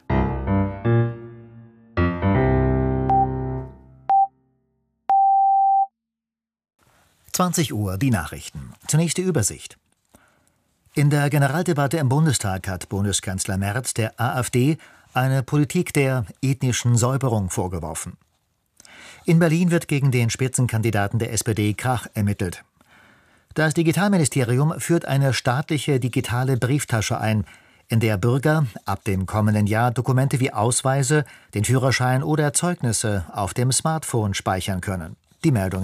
Uhr die Nachrichten. Zunächst die Übersicht. In der Generaldebatte im Bundestag hat Bundeskanzler Merz der AfD eine Politik der ethnischen Säuberung vorgeworfen. In Berlin wird gegen den Spitzenkandidaten der SPD Krach ermittelt. Das Digitalministerium führt eine staatliche digitale Brieftasche ein, in der Bürger ab dem kommenden Jahr Dokumente wie Ausweise, den Führerschein oder Zeugnisse auf dem Smartphone speichern können. Die Meldung